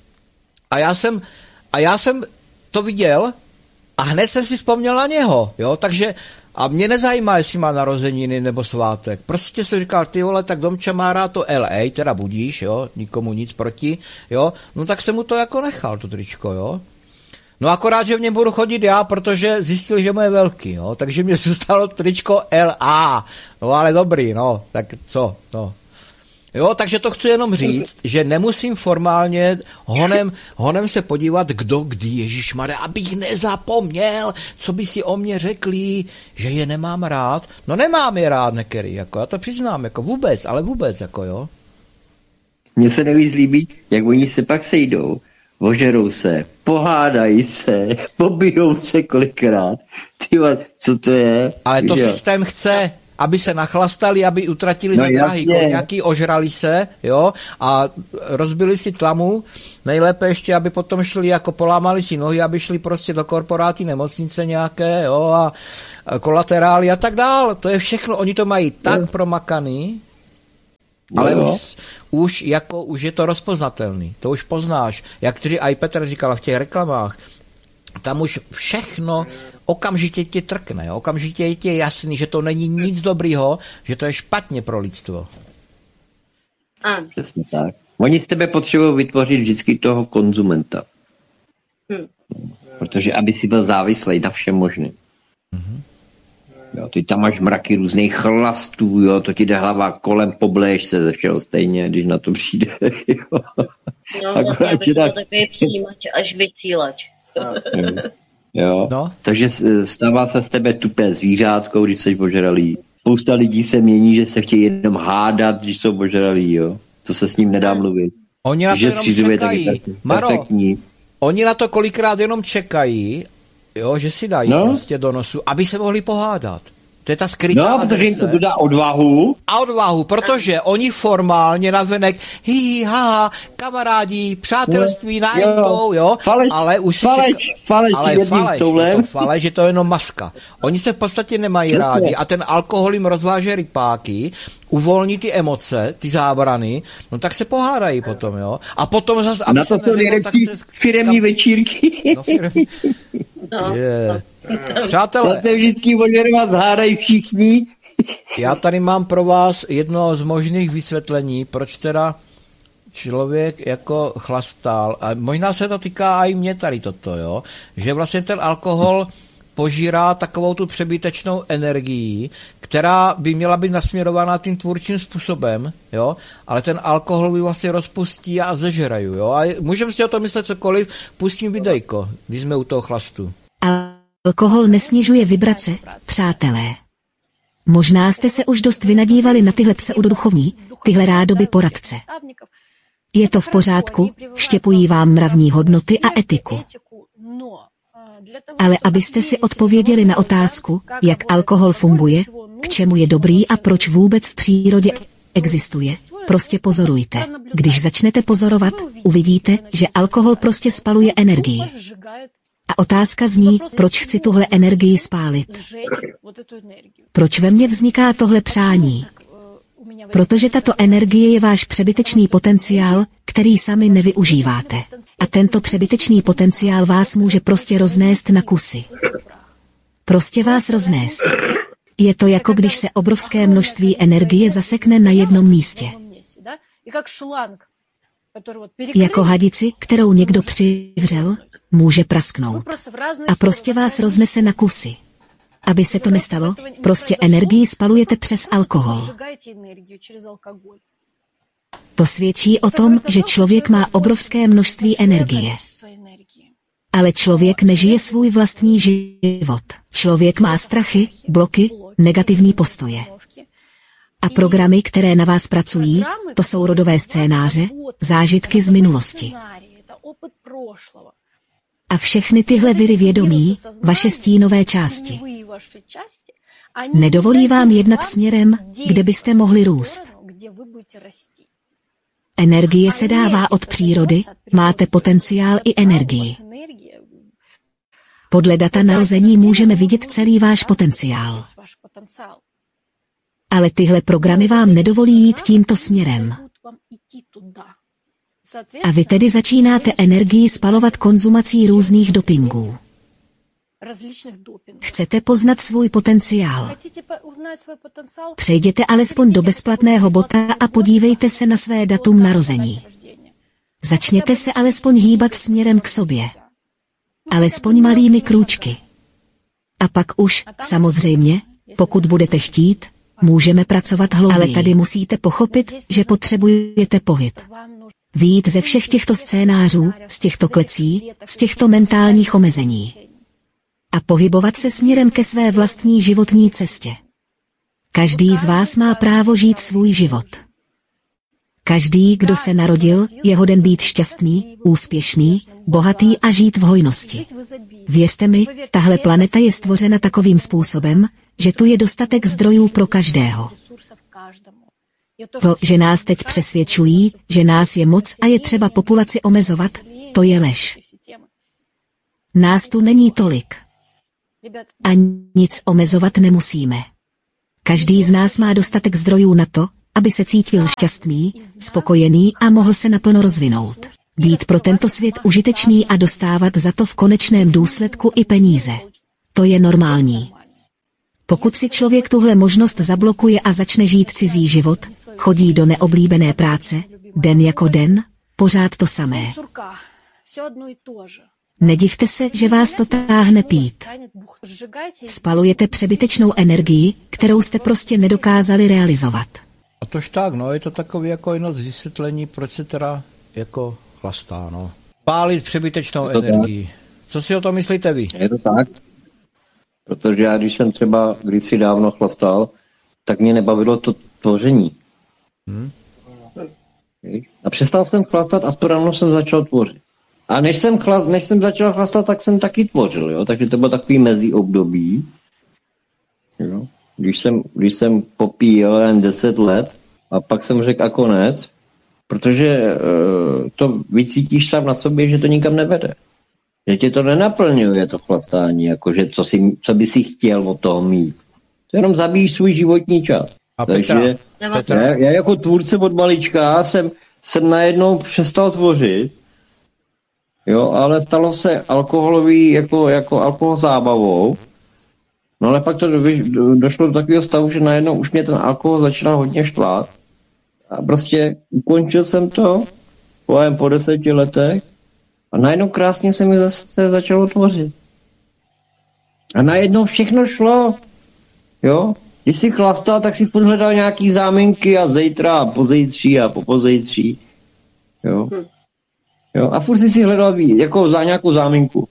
a já jsem a já jsem to viděl a hned jsem si vzpomněl na něho, jo, takže a mě nezajímá, jestli má narozeniny nebo svátek. Prostě jsem říkal, ty vole, tak Domča má rád to el ej, teda budíš, jo, nikomu nic proti, jo, no tak jsem mu to jako nechal, to tričko, jo. No akorát, že v něm budu chodit já, protože zjistil, že mu je velký, jo, takže mě zůstalo tričko el á, no ale dobrý, no, tak co, no. Jo, takže to chci jenom říct, že nemusím formálně honem, honem se podívat, kdo kdy, ježišmarja, abych nezapomněl, co by si o mě řekli, že je nemám rád. No nemám je rád nekery, jako já to přiznám, jako vůbec, ale vůbec, jako jo. Mně se nejvíc líbí, jak oni se pak sejdou ožerou se, pohádají se, pobijou se kolikrát. Tyva, co to je? Ale to jo. systém chce, aby se nachlastali, aby utratili No za drahý jasně. koněky, ožrali se, jo, a rozbili si tlamu, nejlépe ještě, aby potom šli, jako polámali si nohy, aby šli prostě do korporáty, nemocnice nějaké, jo, a, a kolaterály a tak dál. To je všechno, oni to mají tak jo. promakaný, No ale jo. už, už, jako, už je to rozpoznatelný, to už poznáš. Jak tedy i Petr říkal v těch reklamách, tam už všechno okamžitě ti trkne, jo? Okamžitě je ti jasný, že to není nic dobrýho, že to je špatně pro lidstvo. Ano. Přesně tak. Oni z tebe potřebují vytvořit vždycky toho konzumenta. Hm. Protože aby si byl závislý na všem možným. Mm-hmm. Jo, ty tam máš mraky různých chlastů, jo, to ti jde hlava kolem, pobleješ se ze všeho stejně, když na to přijde. Jo. No vlastně, aby se byl takový přijímač až vysílač. Jo. Jo. No. Takže stává se z tebe tupé zvířátko, když jsi ožralý. Spousta lidí se mění, že se chtějí jenom hádat, když jsou ožralí, jo. To se s ním nedá mluvit. Oni na to jenom čekají. Maro, perfektní. Oni na to kolikrát jenom čekají, jo, že si dají no. prostě do nosu, aby se mohli pohádat. To je ta skrytá No, protože jim to dodá odvahu. A odvahu, protože oni formálně navenek, hí, haha, kamarádi, přátelství, no, nájemkou, jo, faleš, ale už si faleš, čeka... faleš, ale faleš, je to faleš, že to je jenom maska. Oni se v podstatě nemají Přesně. rádi a ten alkohol jim rozváže rypáky, uvolní ty emoce, ty zábrany, no tak se pohádají potom, jo. A potom zase, aby na se to neřeklo, tak se... firemní večírky. No, firemní... No. Je. Přátelé, to se vždycky ožerovat zhádají všichni. Já tady mám pro vás jedno z možných vysvětlení, proč teda člověk jako chlastal, a možná se to týká i mě tady toto, jo, že vlastně ten alkohol požírá takovou tu přebytečnou energii, která by měla být nasměrovaná tím tvůrčím způsobem, jo, ale ten alkohol by vlastně rozpustí a zežeraju, jo, a můžeme si o tom myslet cokoliv, pustím videjko, když jsme u toho chlastu. Alkohol nesnižuje vibrace, přátelé. Možná jste se už dost vynadívali na tyhle pseudoduchovní, tyhle rádoby poradce. Je to v pořádku, vštěpují vám mravní hodnoty a etiku. Ale abyste si odpověděli na otázku, jak alkohol funguje, k čemu je dobrý a proč vůbec v přírodě existuje, prostě pozorujte. Když začnete pozorovat, uvidíte, že alkohol prostě spaluje energii. A otázka zní, proč chci tuhle energii spálit? Proč ve mně vzniká tohle přání? Protože tato energie je váš přebytečný potenciál, který sami nevyužíváte. A tento přebytečný potenciál vás může prostě roznést na kusy. Prostě vás roznést. Je to jako když se obrovské množství energie zasekne na jednom místě. Jako hadici, kterou někdo přivřel, může prasknout. A prostě vás roznese na kusy. Aby se to nestalo, prostě energii spalujete přes alkohol. To svědčí o tom, že člověk má obrovské množství energie. Ale člověk nežije svůj vlastní život. Člověk má strachy, bloky, negativní postoje. A programy, které na vás pracují, to jsou rodové scénáře, zážitky z minulosti. A všechny tyhle viry vědomí, vaše stínové části, nedovolí vám jednat směrem, kde byste mohli růst. Energie se dává od přírody, máte potenciál i energii. Podle data narození můžeme vidět celý váš potenciál. Ale tyhle programy vám nedovolí jít tímto směrem. A vy tedy začínáte energii spalovat konzumací různých dopingů. Chcete poznat svůj potenciál? Přejděte alespoň do bezplatného bota a podívejte se na své datum narození. Začněte se alespoň hýbat směrem k sobě. Alespoň malými krůčky. A pak už, samozřejmě, pokud budete chtít, můžeme pracovat hlouběji. Ale tady musíte pochopit, že potřebujete pohyb. Vyjít ze všech těchto scénářů, z těchto klecí, z těchto mentálních omezení. A pohybovat se směrem ke své vlastní životní cestě. Každý z vás má právo žít svůj život. Každý, kdo se narodil, je hoden být šťastný, úspěšný, bohatý a žít v hojnosti. Věřte mi, tahle planeta je stvořena takovým způsobem, že tu je dostatek zdrojů pro každého. To, že nás teď přesvědčují, že nás je moc a je třeba populaci omezovat, to je lež. Nás tu není tolik. A nic omezovat nemusíme. Každý z nás má dostatek zdrojů na to, aby se cítil šťastný, spokojený a mohl se naplno rozvinout. Být pro tento svět užitečný a dostávat za to v konečném důsledku i peníze. To je normální. Pokud si člověk tuhle možnost zablokuje a začne žít cizí život, chodí do neoblíbené práce, den jako den, pořád to samé. Nedivte se, že vás to táhne pít. Spalujete přebytečnou energii, kterou jste prostě nedokázali realizovat. A tož tak, no, je to takový jako jenom vysvětlení, proč se teda jako chlastá, no. Pálit přebytečnou energii. Co si o tom myslíte vy? Je to tak, protože já, když jsem třeba kdysi dávno chlastal, tak mě nebavilo to tvoření. Hmm. A přestal jsem chlastat a v to ráno jsem začal tvořit. A než jsem, chlas, než jsem začal chlastat, tak jsem taky tvořil, jo? Takže to bylo takový mezi období. Jo? Když jsem, když jsem popíjel jen deset let a pak jsem řekl a konec, protože uh, to vycítíš sám na sobě, že to nikam nevede. Že tě to nenaplňuje, to chlastání, jakože co, si, co by si chtěl od toho mít. To jenom zabíjíš svůj životní čas. A Takže Petra, já, já jako tvůrce od malička jsem, jsem najednou přestal tvořit, jo, ale stalo se alkoholový jako, jako alkohol zábavou. No ale pak to do, do, došlo do takového stavu, že najednou už mě ten alkohol začínal hodně štvát. A prostě ukončil jsem to po, po deseti letech a najednou krásně se mi zase začalo tvořit. A najednou všechno šlo. Jo? Když jsi chlastal, tak si furt hledal nějaký záminky a zítra a pozítří a popozítří. Jo? Jo? A furt si si hledal jako za nějakou záminku.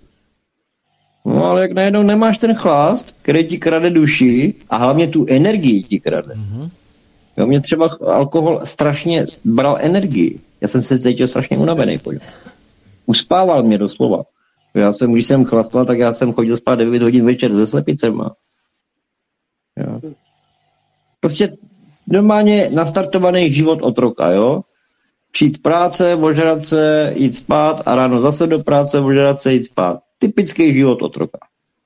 No ale jak najednou nemáš ten chlast, který ti krade duši a hlavně tu energii ti krade. Mm-hmm. Jo, mě třeba alkohol strašně bral energii. Já jsem se cítil strašně unavený. Pojď. Uspával mě doslova. Já jsem, když jsem chlastal, tak já jsem chodil spát devět hodin večer se slepicema. Jo. Prostě normálně nastartovaný život otroka, jo? Přijít práce, ožrat se, jít spát a ráno zase do práce, ožrat se, jít spát. Typický život otroka.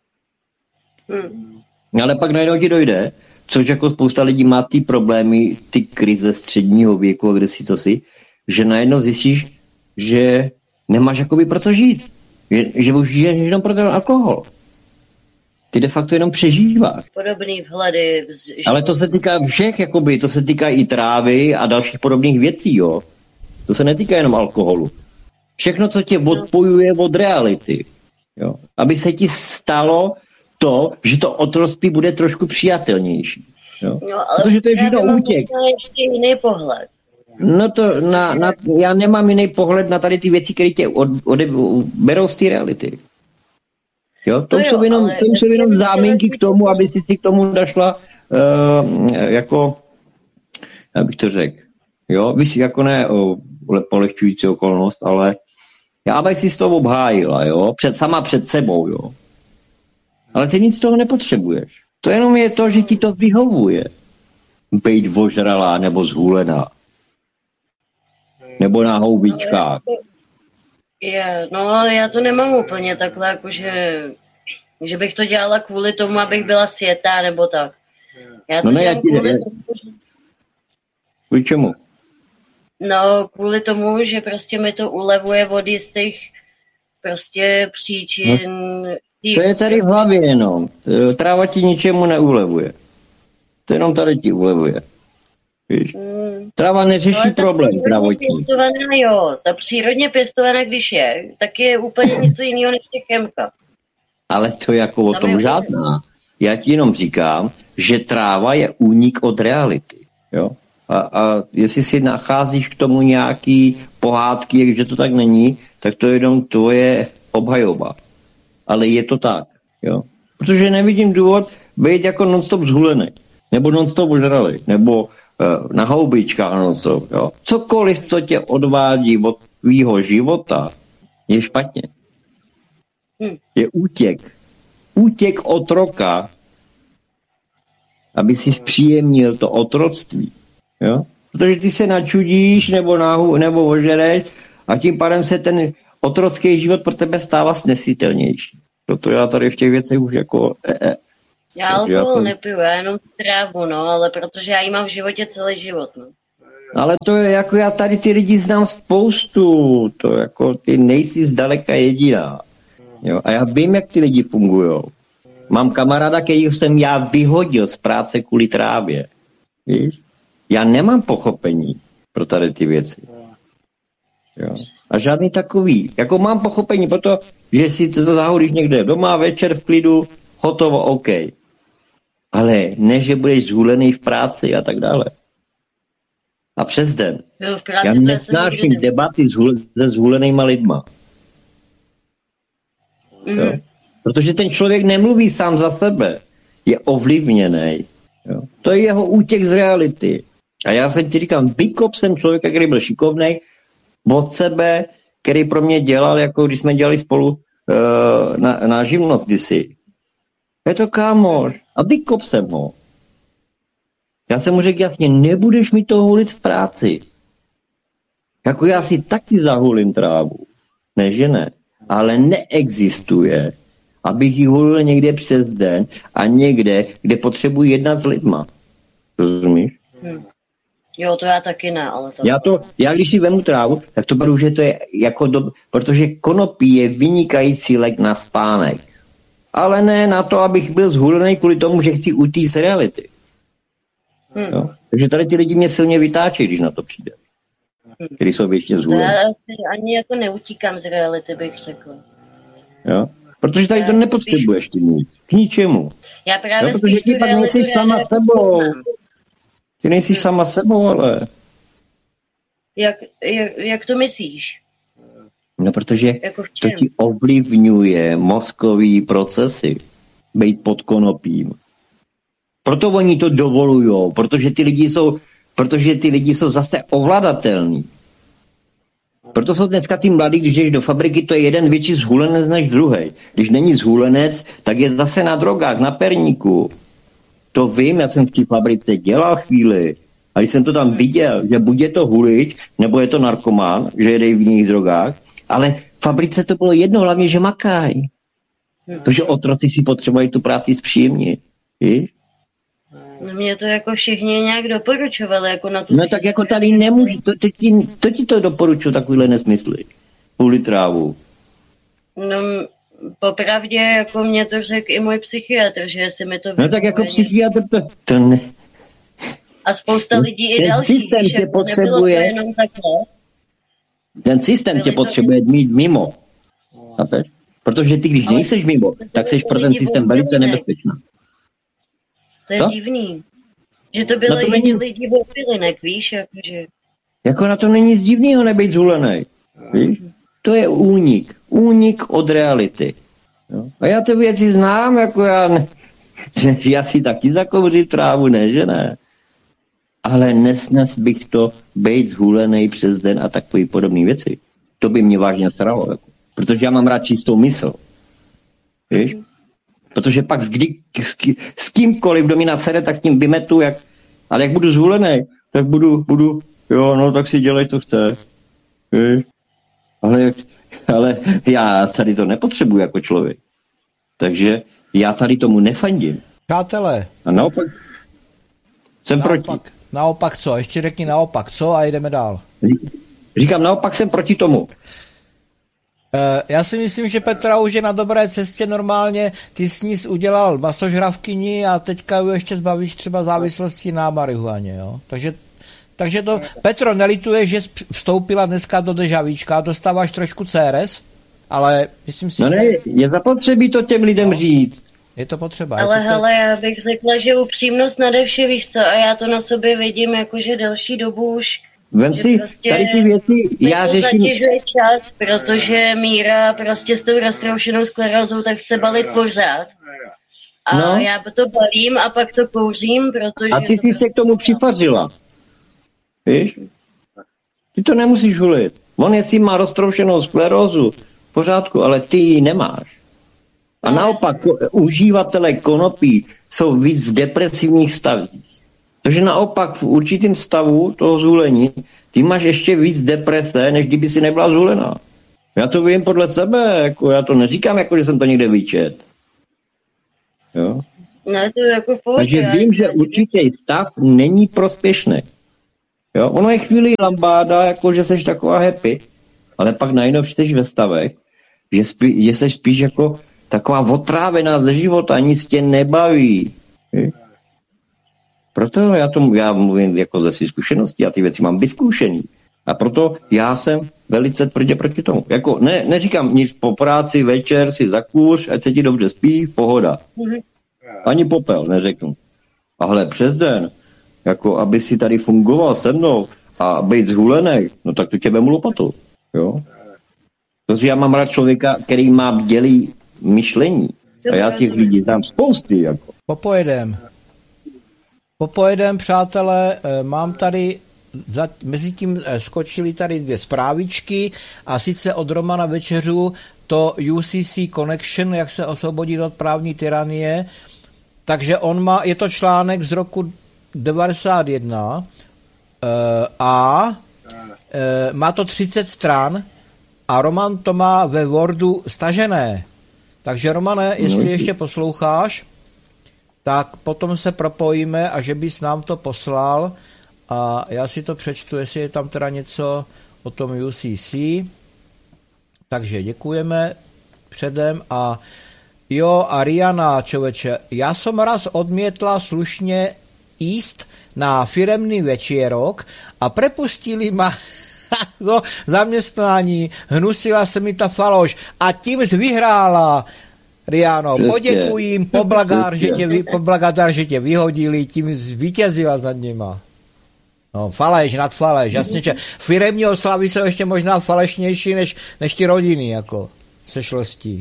Hmm. Ale pak najednou ti dojde, což jako spousta lidí má ty problémy, ty krize středního věku a kde si co si, že najednou zjistíš, že nemáš jakoby pro co žít. Že, že už žiješ jenom pro ten alkohol. Ty de facto jenom přežíváš. Podobný vhledy. Vz... Ale to se týká všech, jakoby, to se týká i trávy a dalších podobných věcí, jo. To se netýká jenom alkoholu. Všechno, co tě odpojuje od reality. Jo. Aby se ti stalo to, že to otroctví bude trošku přijatelnější. Jo. No, ale protože to je všechno útěk. Ještě jiný pohled. No to na, na, já nemám jiný pohled na tady ty věci, které tě od, ode, berou z té reality. Jo, to, to jsou jenom, to jsou jenom záminky k tomu, aby si si k tomu dašla uh, jako, jak bych to řekl, jo, vy si jako ne o, polehčující okolnost, ale já bych si s toho obhájila, jo, před, sama před sebou, jo. Ale ty nic z toho nepotřebuješ. To jenom je to, že ti to vyhovuje. Bejt ožralá nebo zhulená. Nebo na houbičkách. Je, no já to nemám úplně takhle, jakože, že bych to dělala kvůli tomu, abych byla světá, nebo tak. Já to no ne, dělám já ti kvůli ne. tomu, že... Kvůli čemu? No, kvůli tomu, že prostě mi to ulevuje od jistých prostě příčin. No, to je tady v hlavě jenom. Tráva ti ničemu neulevuje. To jenom tady ti ulevuje. Víš? Hmm. Tráva neřeší no, problém zdravotní. Pěstovaná, jo. Ta přírodně pěstovaná, když je, tak je úplně něco jiného než těch chemka. Ale to jako o tom žádná. Já ti jenom říkám, že tráva je únik od reality. Jo? A, a jestli si nacházíš k tomu nějaký pohádky, že to tak není, tak to je jenom tvoje obhajoba. Ale je to tak. Jo? Protože nevidím důvod být jako non-stop zhulený. Nebo non-stop ožralý. Nebo na houbičkách, no to, jo. Cokoliv, co tě odvádí od tvýho života, je špatně. Je útěk. Útěk otroka, aby si zpříjemnil to otroctví. Jo? Protože ty se načudíš nebo, náhu, nebo ožereš a tím pádem se ten otrocký život pro tebe stává snesitelnější. Proto já tady v těch věcech už jako... E, e. Já alkohol to... nepiju, já jenom trávu, no, ale protože já jí mám v životě celý život, no. Ale to je jako já tady ty lidi znám spoustu, to jako ty nejsi zdaleka jediná. Jo? A já vím, jak ty lidi fungujou. Mám kamaráda, kterýho jsem já vyhodil z práce kvůli trávě. Víš? Já nemám pochopení pro tady ty věci. Jo. A žádný takový. Jako mám pochopení pro to, že si to zahodíš někde doma, večer v klidu, hotovo, OK. Ale ne, že budeš zhulený v práci a tak dále. A přes den. Já nesnáším debaty se zhulenýma lidma. Mm. Jo. Protože ten člověk nemluví sám za sebe. Je ovlivněný. Jo. To je jeho útěk z reality. A já jsem ti říkal, vykop jsem člověka, který byl šikovnej, od sebe, který pro mě dělal, jako když jsme dělali spolu uh, na, na živnost kdysi. Je to kámoš. A vykop jsem ho. Já jsem mu řekl jasně, nebudeš mi to hulit v práci. Jako já si taky zahulím trávu. Ne, že ne. Ale neexistuje, abych ji hulil někde přes den a někde, kde potřebuji jednat s lidma. Rozumíš? Hmm. Jo, to já taky ne, ale to... Já, to, já když si vemu trávu, tak to beru, že to je jako do... Protože konopí je vynikající lék na spánek. Ale ne na to, abych byl zhulený kvůli tomu, že chci utíct z reality. Hmm. Jo? Takže tady ty lidi mě silně vytáčejí, když na to přijde. Hmm. Který jsou ještě zhulený. Já ani jako neutíkám z reality, bych řekl. Jo? Protože tady já to nepotřebuješ spíš... ty nic. K ničemu. Já právě jo, spíš ty pak nejsi sama sebou. Ty nejsi hmm. sama sebou, ale... Jak, jak, jak to myslíš? No, protože jako to ti ovlivňuje mozkový procesy. Být pod konopím. Proto oni to dovolujou, protože ty lidi jsou, protože ty lidi jsou zase ovladatelní. Proto jsou dneska ty mladí, když jdeš do fabriky, to je jeden větší zhulenec než druhý. Když není zhulenec, tak je zase na drogách, na perníku. To vím, já jsem v té fabrice dělal chvíli. A když jsem to tam viděl, že buď je to hulič, nebo je to narkomán, že jede v jiných drogách, ale v fabrice to bylo jedno, hlavně, že makají. Protože otroci si potřebují tu práci zpříjemnit. Víš? No mě to jako všichni nějak doporučovali. Jako na tu no tak jako tady nemůžu, to, to, ti, to ti to doporučuji, takovýhle nesmysly. Půli trávu. No popravdě jako mě to řekl i můj psychiatr, že si mi to... No tak jako psychiatr to, to ne... A spousta lidí i další. Ten systém tě potřebuje... Jenom takhle. Ten systém tě potřebuje mít mimo. Chápeš? Protože ty, když nejseš mimo, tak jsi pro ten systém velice nebezpečná. To je Co? divný. Že to bylo jiní není... lidi v opilinek, víš? Jakože... Jako na to není nic divného nebejt zhulenej. Víš? To je únik. Únik od reality. Jo? A já ty věci znám, jako já... Ne... já si taky zakouřím trávu, ne, že ne? Ale nesnes bych to bejt zhulenej přes den a takový podobné věci. To by mě vážně staralo. Jako. Protože já mám rád čistou mysl. Víš? Protože pak s, kdy, s, s kýmkoliv, kdo mi nacere, tak s tím vymetu, jak, ale jak budu zhulenej, tak budu, budu, jo, no tak si dělej, co chce. Víš? Ale, ale já tady to nepotřebuji jako člověk. Takže já tady tomu nefandím. Přátelé. A naopak jsem naopak, proti. Naopak co? Ještě řekni naopak co a jdeme dál. Říkám, naopak jsem proti tomu. Já si myslím, že Petra už je na dobré cestě normálně. Ty s ní udělal masožravkyni a teďka ju ještě zbavíš třeba závislosti na marihuaně. Jo? Takže, takže to... Petro, nelituješ, že vstoupila dneska do dežavíčka, dostáváš trošku C R S, ale myslím si, no ne, že... je zapotřebí to těm lidem no, říct. Je to potřeba. Ale je to hele, já bych řekla, že upřímnost nade vše, víš co, a já to na sobě vidím, jakože delší dobu už... Vem si, prostě tady ty věci, já řeším... zatěžuje čas, protože Míra prostě s tou roztroušenou sklerózou tak chce balit pořád. A no. já to balím a pak to kouřím, protože... A ty jsi se k tomu připařila. Víš? Ty to nemusíš hulit. On jestli má roztroušenou sklerózu, v pořádku, ale ty ji nemáš. A naopak užívatelé konopí jsou víc v depresivních stavích. Takže naopak v určitém stavu toho zhulení ty máš ještě víc deprese, než kdyby si nebyla zhulená. Já to vím podle sebe, jako já to neříkám, jako že jsem to někde vyčet. Jo? Ne, to jako v pohodě. Takže vím, že určitý stav není prospěšný. Jo? Ono je chvíli lambáda, jako že seš taková happy, ale pak najednou jsi ve stavech, že, spí, že seš spíš jako taková otrávená ze života, nic tě nebaví. Jo? Proto já, to, já mluvím jako ze svých zkušeností, já ty věci mám vyzkoušený. A proto já jsem velice tvrdě proti tomu. Jako ne, neříkám nic po práci, večer si zakůř, ať se ti dobře spí, pohoda. Ani popel, neřeknu. Ale přes den, jako aby si tady fungoval se mnou a být zhulený, no tak to tě vemu lopatou. Jo? Protože já mám rád člověka, který má bdělý myšlení. A já těch lidí znám spousty. Jako. Popojedem. Popojedem, přátelé, mám tady, za, mezi tím skočily tady dvě zprávičky a sice od Romana Večeřů to U C C Connection, jak se osvobodit od právní tyranie, takže on má, je to článek z roku devadesát jedna a má to třicet stran a Roman to má ve Wordu stažené. Takže Romane, jestli ještě posloucháš, tak potom se propojíme a že bys nám to poslal a já si to přečtu, jestli je tam teda něco o tom U C C. Takže děkujeme předem a jo, a Riana, čověče, já jsem raz odmětla slušně jíst na firemný večírok a prepustili ma do zaměstnání, hnusila se mi ta faloš a tím vyhrála. Riano, poděkuji jim, poblagar, že tě, poblagadar, že tě vyhodili, tím zvítězila nad nima. No, faleš, nad faleš, jasně, že firemní oslavy jsou ještě možná falešnější, než, než ty rodiny, jako, sešlostí.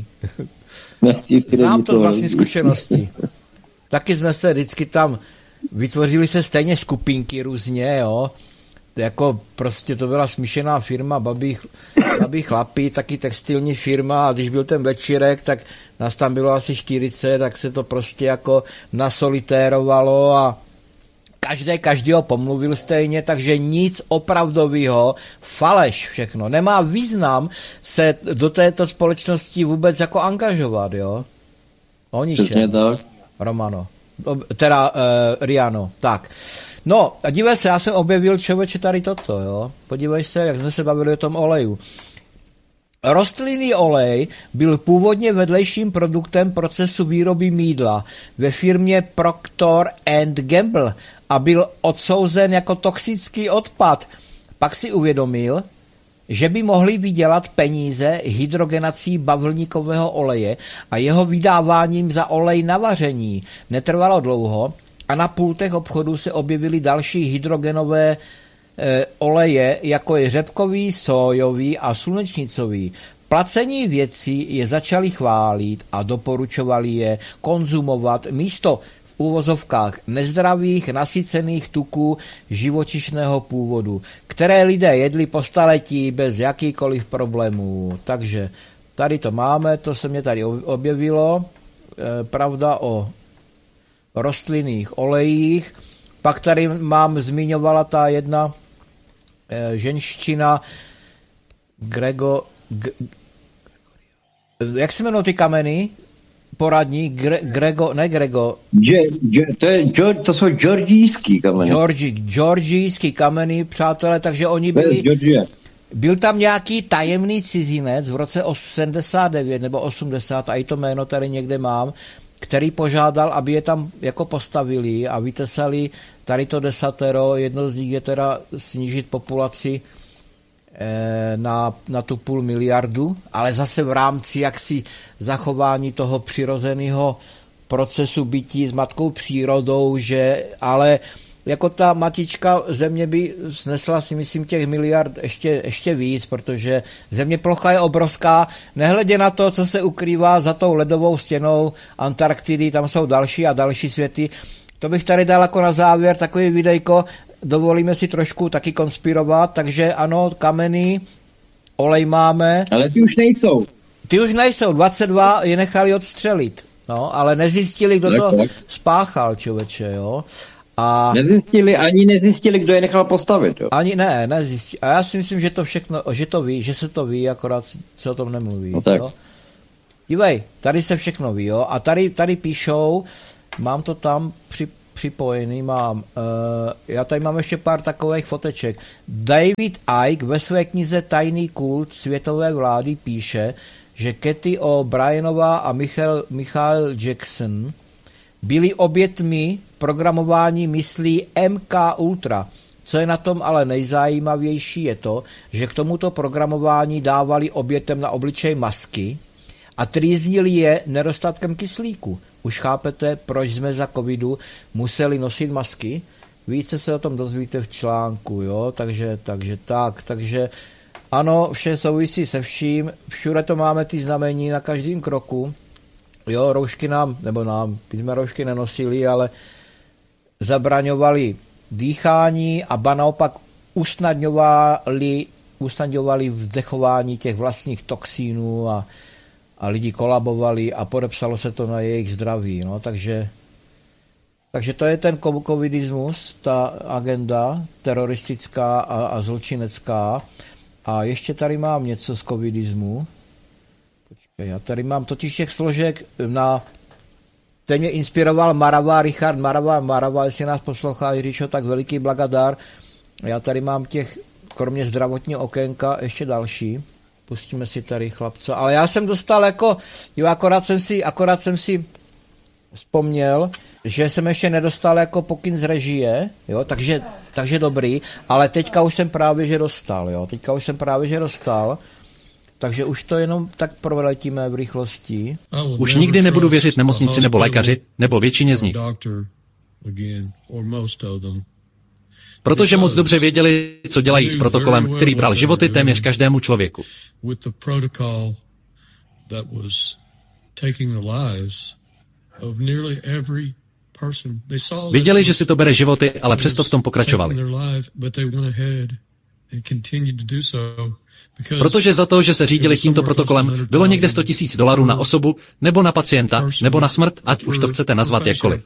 Znám to z vlastní zkušenosti. Taky jsme se vždycky tam, vytvořili se stejně skupinky různě, jo, jako prostě to byla smíšená firma, babí, babí chlapí, taky textilní firma a když byl ten večírek, tak nás tam bylo asi čtyřicet, tak se to prostě jako nasolitérovalo a každý každýho pomluvil stejně, takže nic opravdového, faleš všechno. Nemá význam se do této společnosti vůbec jako angažovat, jo? O ničem. Romano. Teda uh, Riano, tak. No, a dívej se, já jsem objevil, člověče, tady toto, jo. Podívej se, jak jsme se bavili o tom oleju. Rostlinný olej byl původně vedlejším produktem procesu výroby mýdla ve firmě Procter and Gamble a byl odsouzen jako toxický odpad. Pak si uvědomil, že by mohli vydělat peníze hydrogenací bavlníkového oleje a jeho vydáváním za olej na vaření. Netrvalo dlouho a na pultech obchodu se objevily další hydrogenové e, oleje, jako je řepkový, sójový a slunečnicový. Placení věcí je začali chválit a doporučovali je konzumovat místo v úvozovkách nezdravých, nasycených tuků živočišného původu, které lidé jedli po staletí bez jakýkoliv problémů. Takže tady to máme, to se mě tady objevilo, e, pravda o rostlinných olejích. Pak tady mám, zmiňovala ta jedna e, ženština Grego, G, jak se jmenují ty kameny? Poradní, Gre, Grego, ne Grego. Je, je, to, je, to jsou georgijský kameny. Georgi, georgijský kameny, přátelé, takže oni byli... Byl tam nějaký tajemný cizinec v roce sedmdesát devět nebo osmdesát, a i to jméno tady někde mám, který požádal, aby je tam jako postavili a vytesali tady to desatero. Jedno z nich je teda snížit populaci na, na tu půl miliardu, ale zase v rámci jaksi zachování toho přirozeného procesu bytí s matkou přírodou, že ale jako ta matička země by snesla si myslím těch miliard ještě, ještě víc, protože země plocha je obrovská, nehledě na to, co se ukrývá za tou ledovou stěnou Antarktidy, tam jsou další a další světy. To bych tady dal jako na závěr takový videjko, dovolíme si trošku taky konspirovat, takže ano, kameny, olej máme. Ale ty už nejsou. Ty už nejsou, dvacet dva je nechali odstřelit, no, ale nezjistili, kdo tak, to tak. spáchal, člověče, jo. A nezjistili, ani nezjistili, kdo je nechal postavit, jo. Ani ne, nezjistili. A já si myslím, že to všechno, že to ví, že se to ví, akorát se o tom nemluví, no tak. Jo. Dívej, tady se všechno ví, jo, a tady, tady píšou, mám to tam při, připojený, mám, uh, já tady mám ještě pár takových foteček. David Icke ve své knize Tajný kult světové vlády píše, že Cathy O'Brienová a Michael, Michael Jackson byli obětmi programování myslí M K Ultra. Co je na tom ale nejzajímavější je to, že k tomuto programování dávali obětem na obličej masky a trýznili je nedostatkem kyslíku. Už chápete, proč jsme za covidu museli nosit masky? Více se o tom dozvíte v článku, jo? Takže, takže tak, takže ano, vše souvisí se vším, všude to máme ty znamení na každém kroku. Jo, roušky nám, nebo nám, my jsme roušky nenosili, ale zabraňovali dýchání a ba naopak usnadňovali, usnadňovali vdechování těch vlastních toxínů a, a lidi kolabovali a podepsalo se to na jejich zdraví. No, takže, takže to je ten covidismus, ta agenda teroristická a, a zločinecká. A ještě tady mám něco z covidismu. Počkej, já tady mám totiž těch složek na... Ten mě inspiroval Marava, Richard Marava, Marava, jestli nás poslouchá, Jiříčo, tak veliký blagadár. Já tady mám těch, kromě zdravotního okénka, ještě další. Pustíme si tady chlapce. Ale já jsem dostal jako, jo, akorát jsem si, akorát jsem si vzpomněl, že jsem ještě nedostal jako pokyn z režie, jo, takže, takže dobrý, ale teďka už jsem právě, že dostal, jo, teďka už jsem právě, že dostal, takže už to jenom tak proletíme v rychlosti. Už nikdy nebudu věřit nemocnici nebo lékaři, nebo většině z nich. Protože moc dobře věděli, co dělají s protokolem, který bral životy téměř každému člověku. Viděli, že si to bere životy, ale přesto v tom pokračovali. Protože za to, že se řídili tímto protokolem, bylo někde sto tisíc dolarů na osobu, nebo na pacienta, nebo na smrt, ať už to chcete nazvat jakkoliv.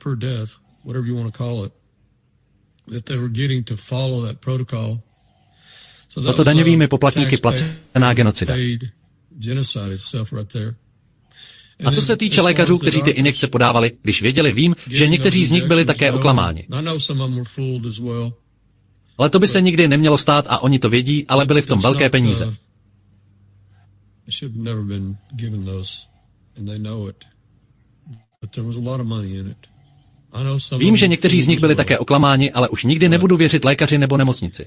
Tato daňovými poplatníky placená genocida. A co se týče lékařů, kteří ty injekce podávali, když věděli, vím, že někteří z nich byli také oklamáni. Ale to by se nikdy nemělo stát a oni to vědí, ale byly v tom velké peníze. Vím, že někteří z nich byli také oklamáni, ale už nikdy nebudu věřit lékaři nebo nemocnici.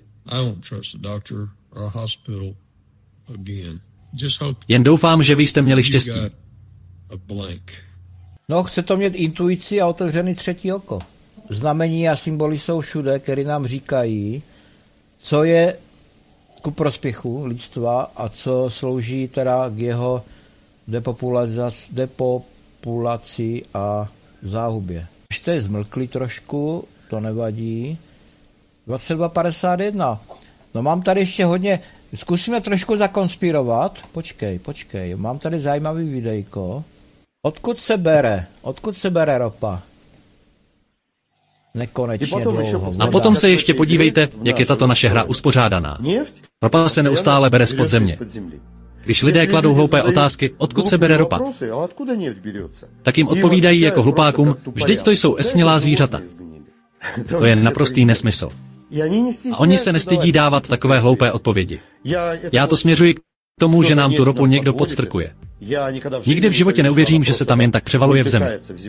Jen doufám, že vy jste měli štěstí. No, chce to mít intuici a otevřený třetí oko. Znamení a symboly jsou všude, které nám říkají, co je ku prospěchu lidstva a co slouží teda k jeho depopulaci, depopulaci a záhubě. Když jste zmlkli trošku, to nevadí. dvacet dva padesát jedna. No mám tady ještě hodně, zkusíme trošku zakonspirovat. Počkej, počkej, mám tady zajímavý videjko. Odkud se bere? Odkud se bere ropa? Nekonečně dlouho. A potom se ještě podívejte, jak je tato naše hra uspořádaná. Ropa se neustále bere z podzemně. Když lidé kladou hloupé otázky, odkud se bere ropa, tak jim odpovídají jako hlupákům, vždyť to jsou esmělá zvířata. To je naprostý nesmysl. A oni se nestydí dávat takové hloupé odpovědi. Já to směřuji k tomu, že nám tu ropu někdo podstrkuje. Nikdy v životě neuvěřím, že se tam jen tak převaluje v zemi.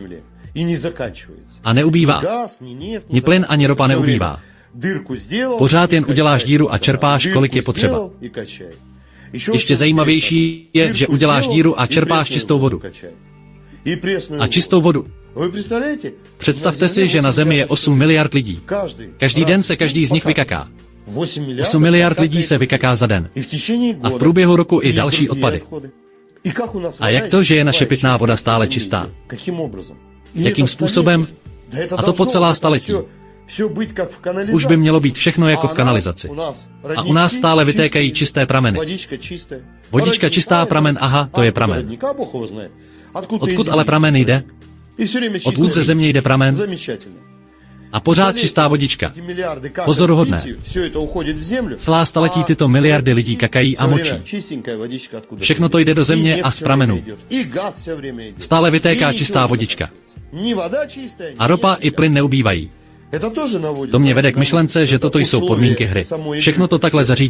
A neubývá. Ni plyn, ani ropa neubývá. Pořád jen uděláš díru a čerpáš, kolik je potřeba. Ještě zajímavější je, že uděláš díru a čerpáš čistou vodu. A čistou vodu. Představte si, že na Zemi je osm miliard lidí. Každý den se každý z nich vykaká. osm miliard lidí se vykaká za den. A v průběhu roku i další odpady. A jak to, že je naše pitná voda stále čistá? Jakým způsobem? A to po celá staletí. Už by mělo být všechno jako v kanalizaci. A u nás stále vytékají čisté prameny. Vodička čistá, pramen, aha, to je pramen. Odkud ale pramen jde? Od vůdce země jde pramen. A pořád čistá vodička. Pozoruhodné. Celá staletí tyto miliardy lidí kakají a močí. Všechno to jde do země a z pramenů. Stále vytéká čistá vodička. A ropa i plyn neubývají. To mě vede k myšlence, že toto jsou podmínky hry. Všechno to takhle zařídí.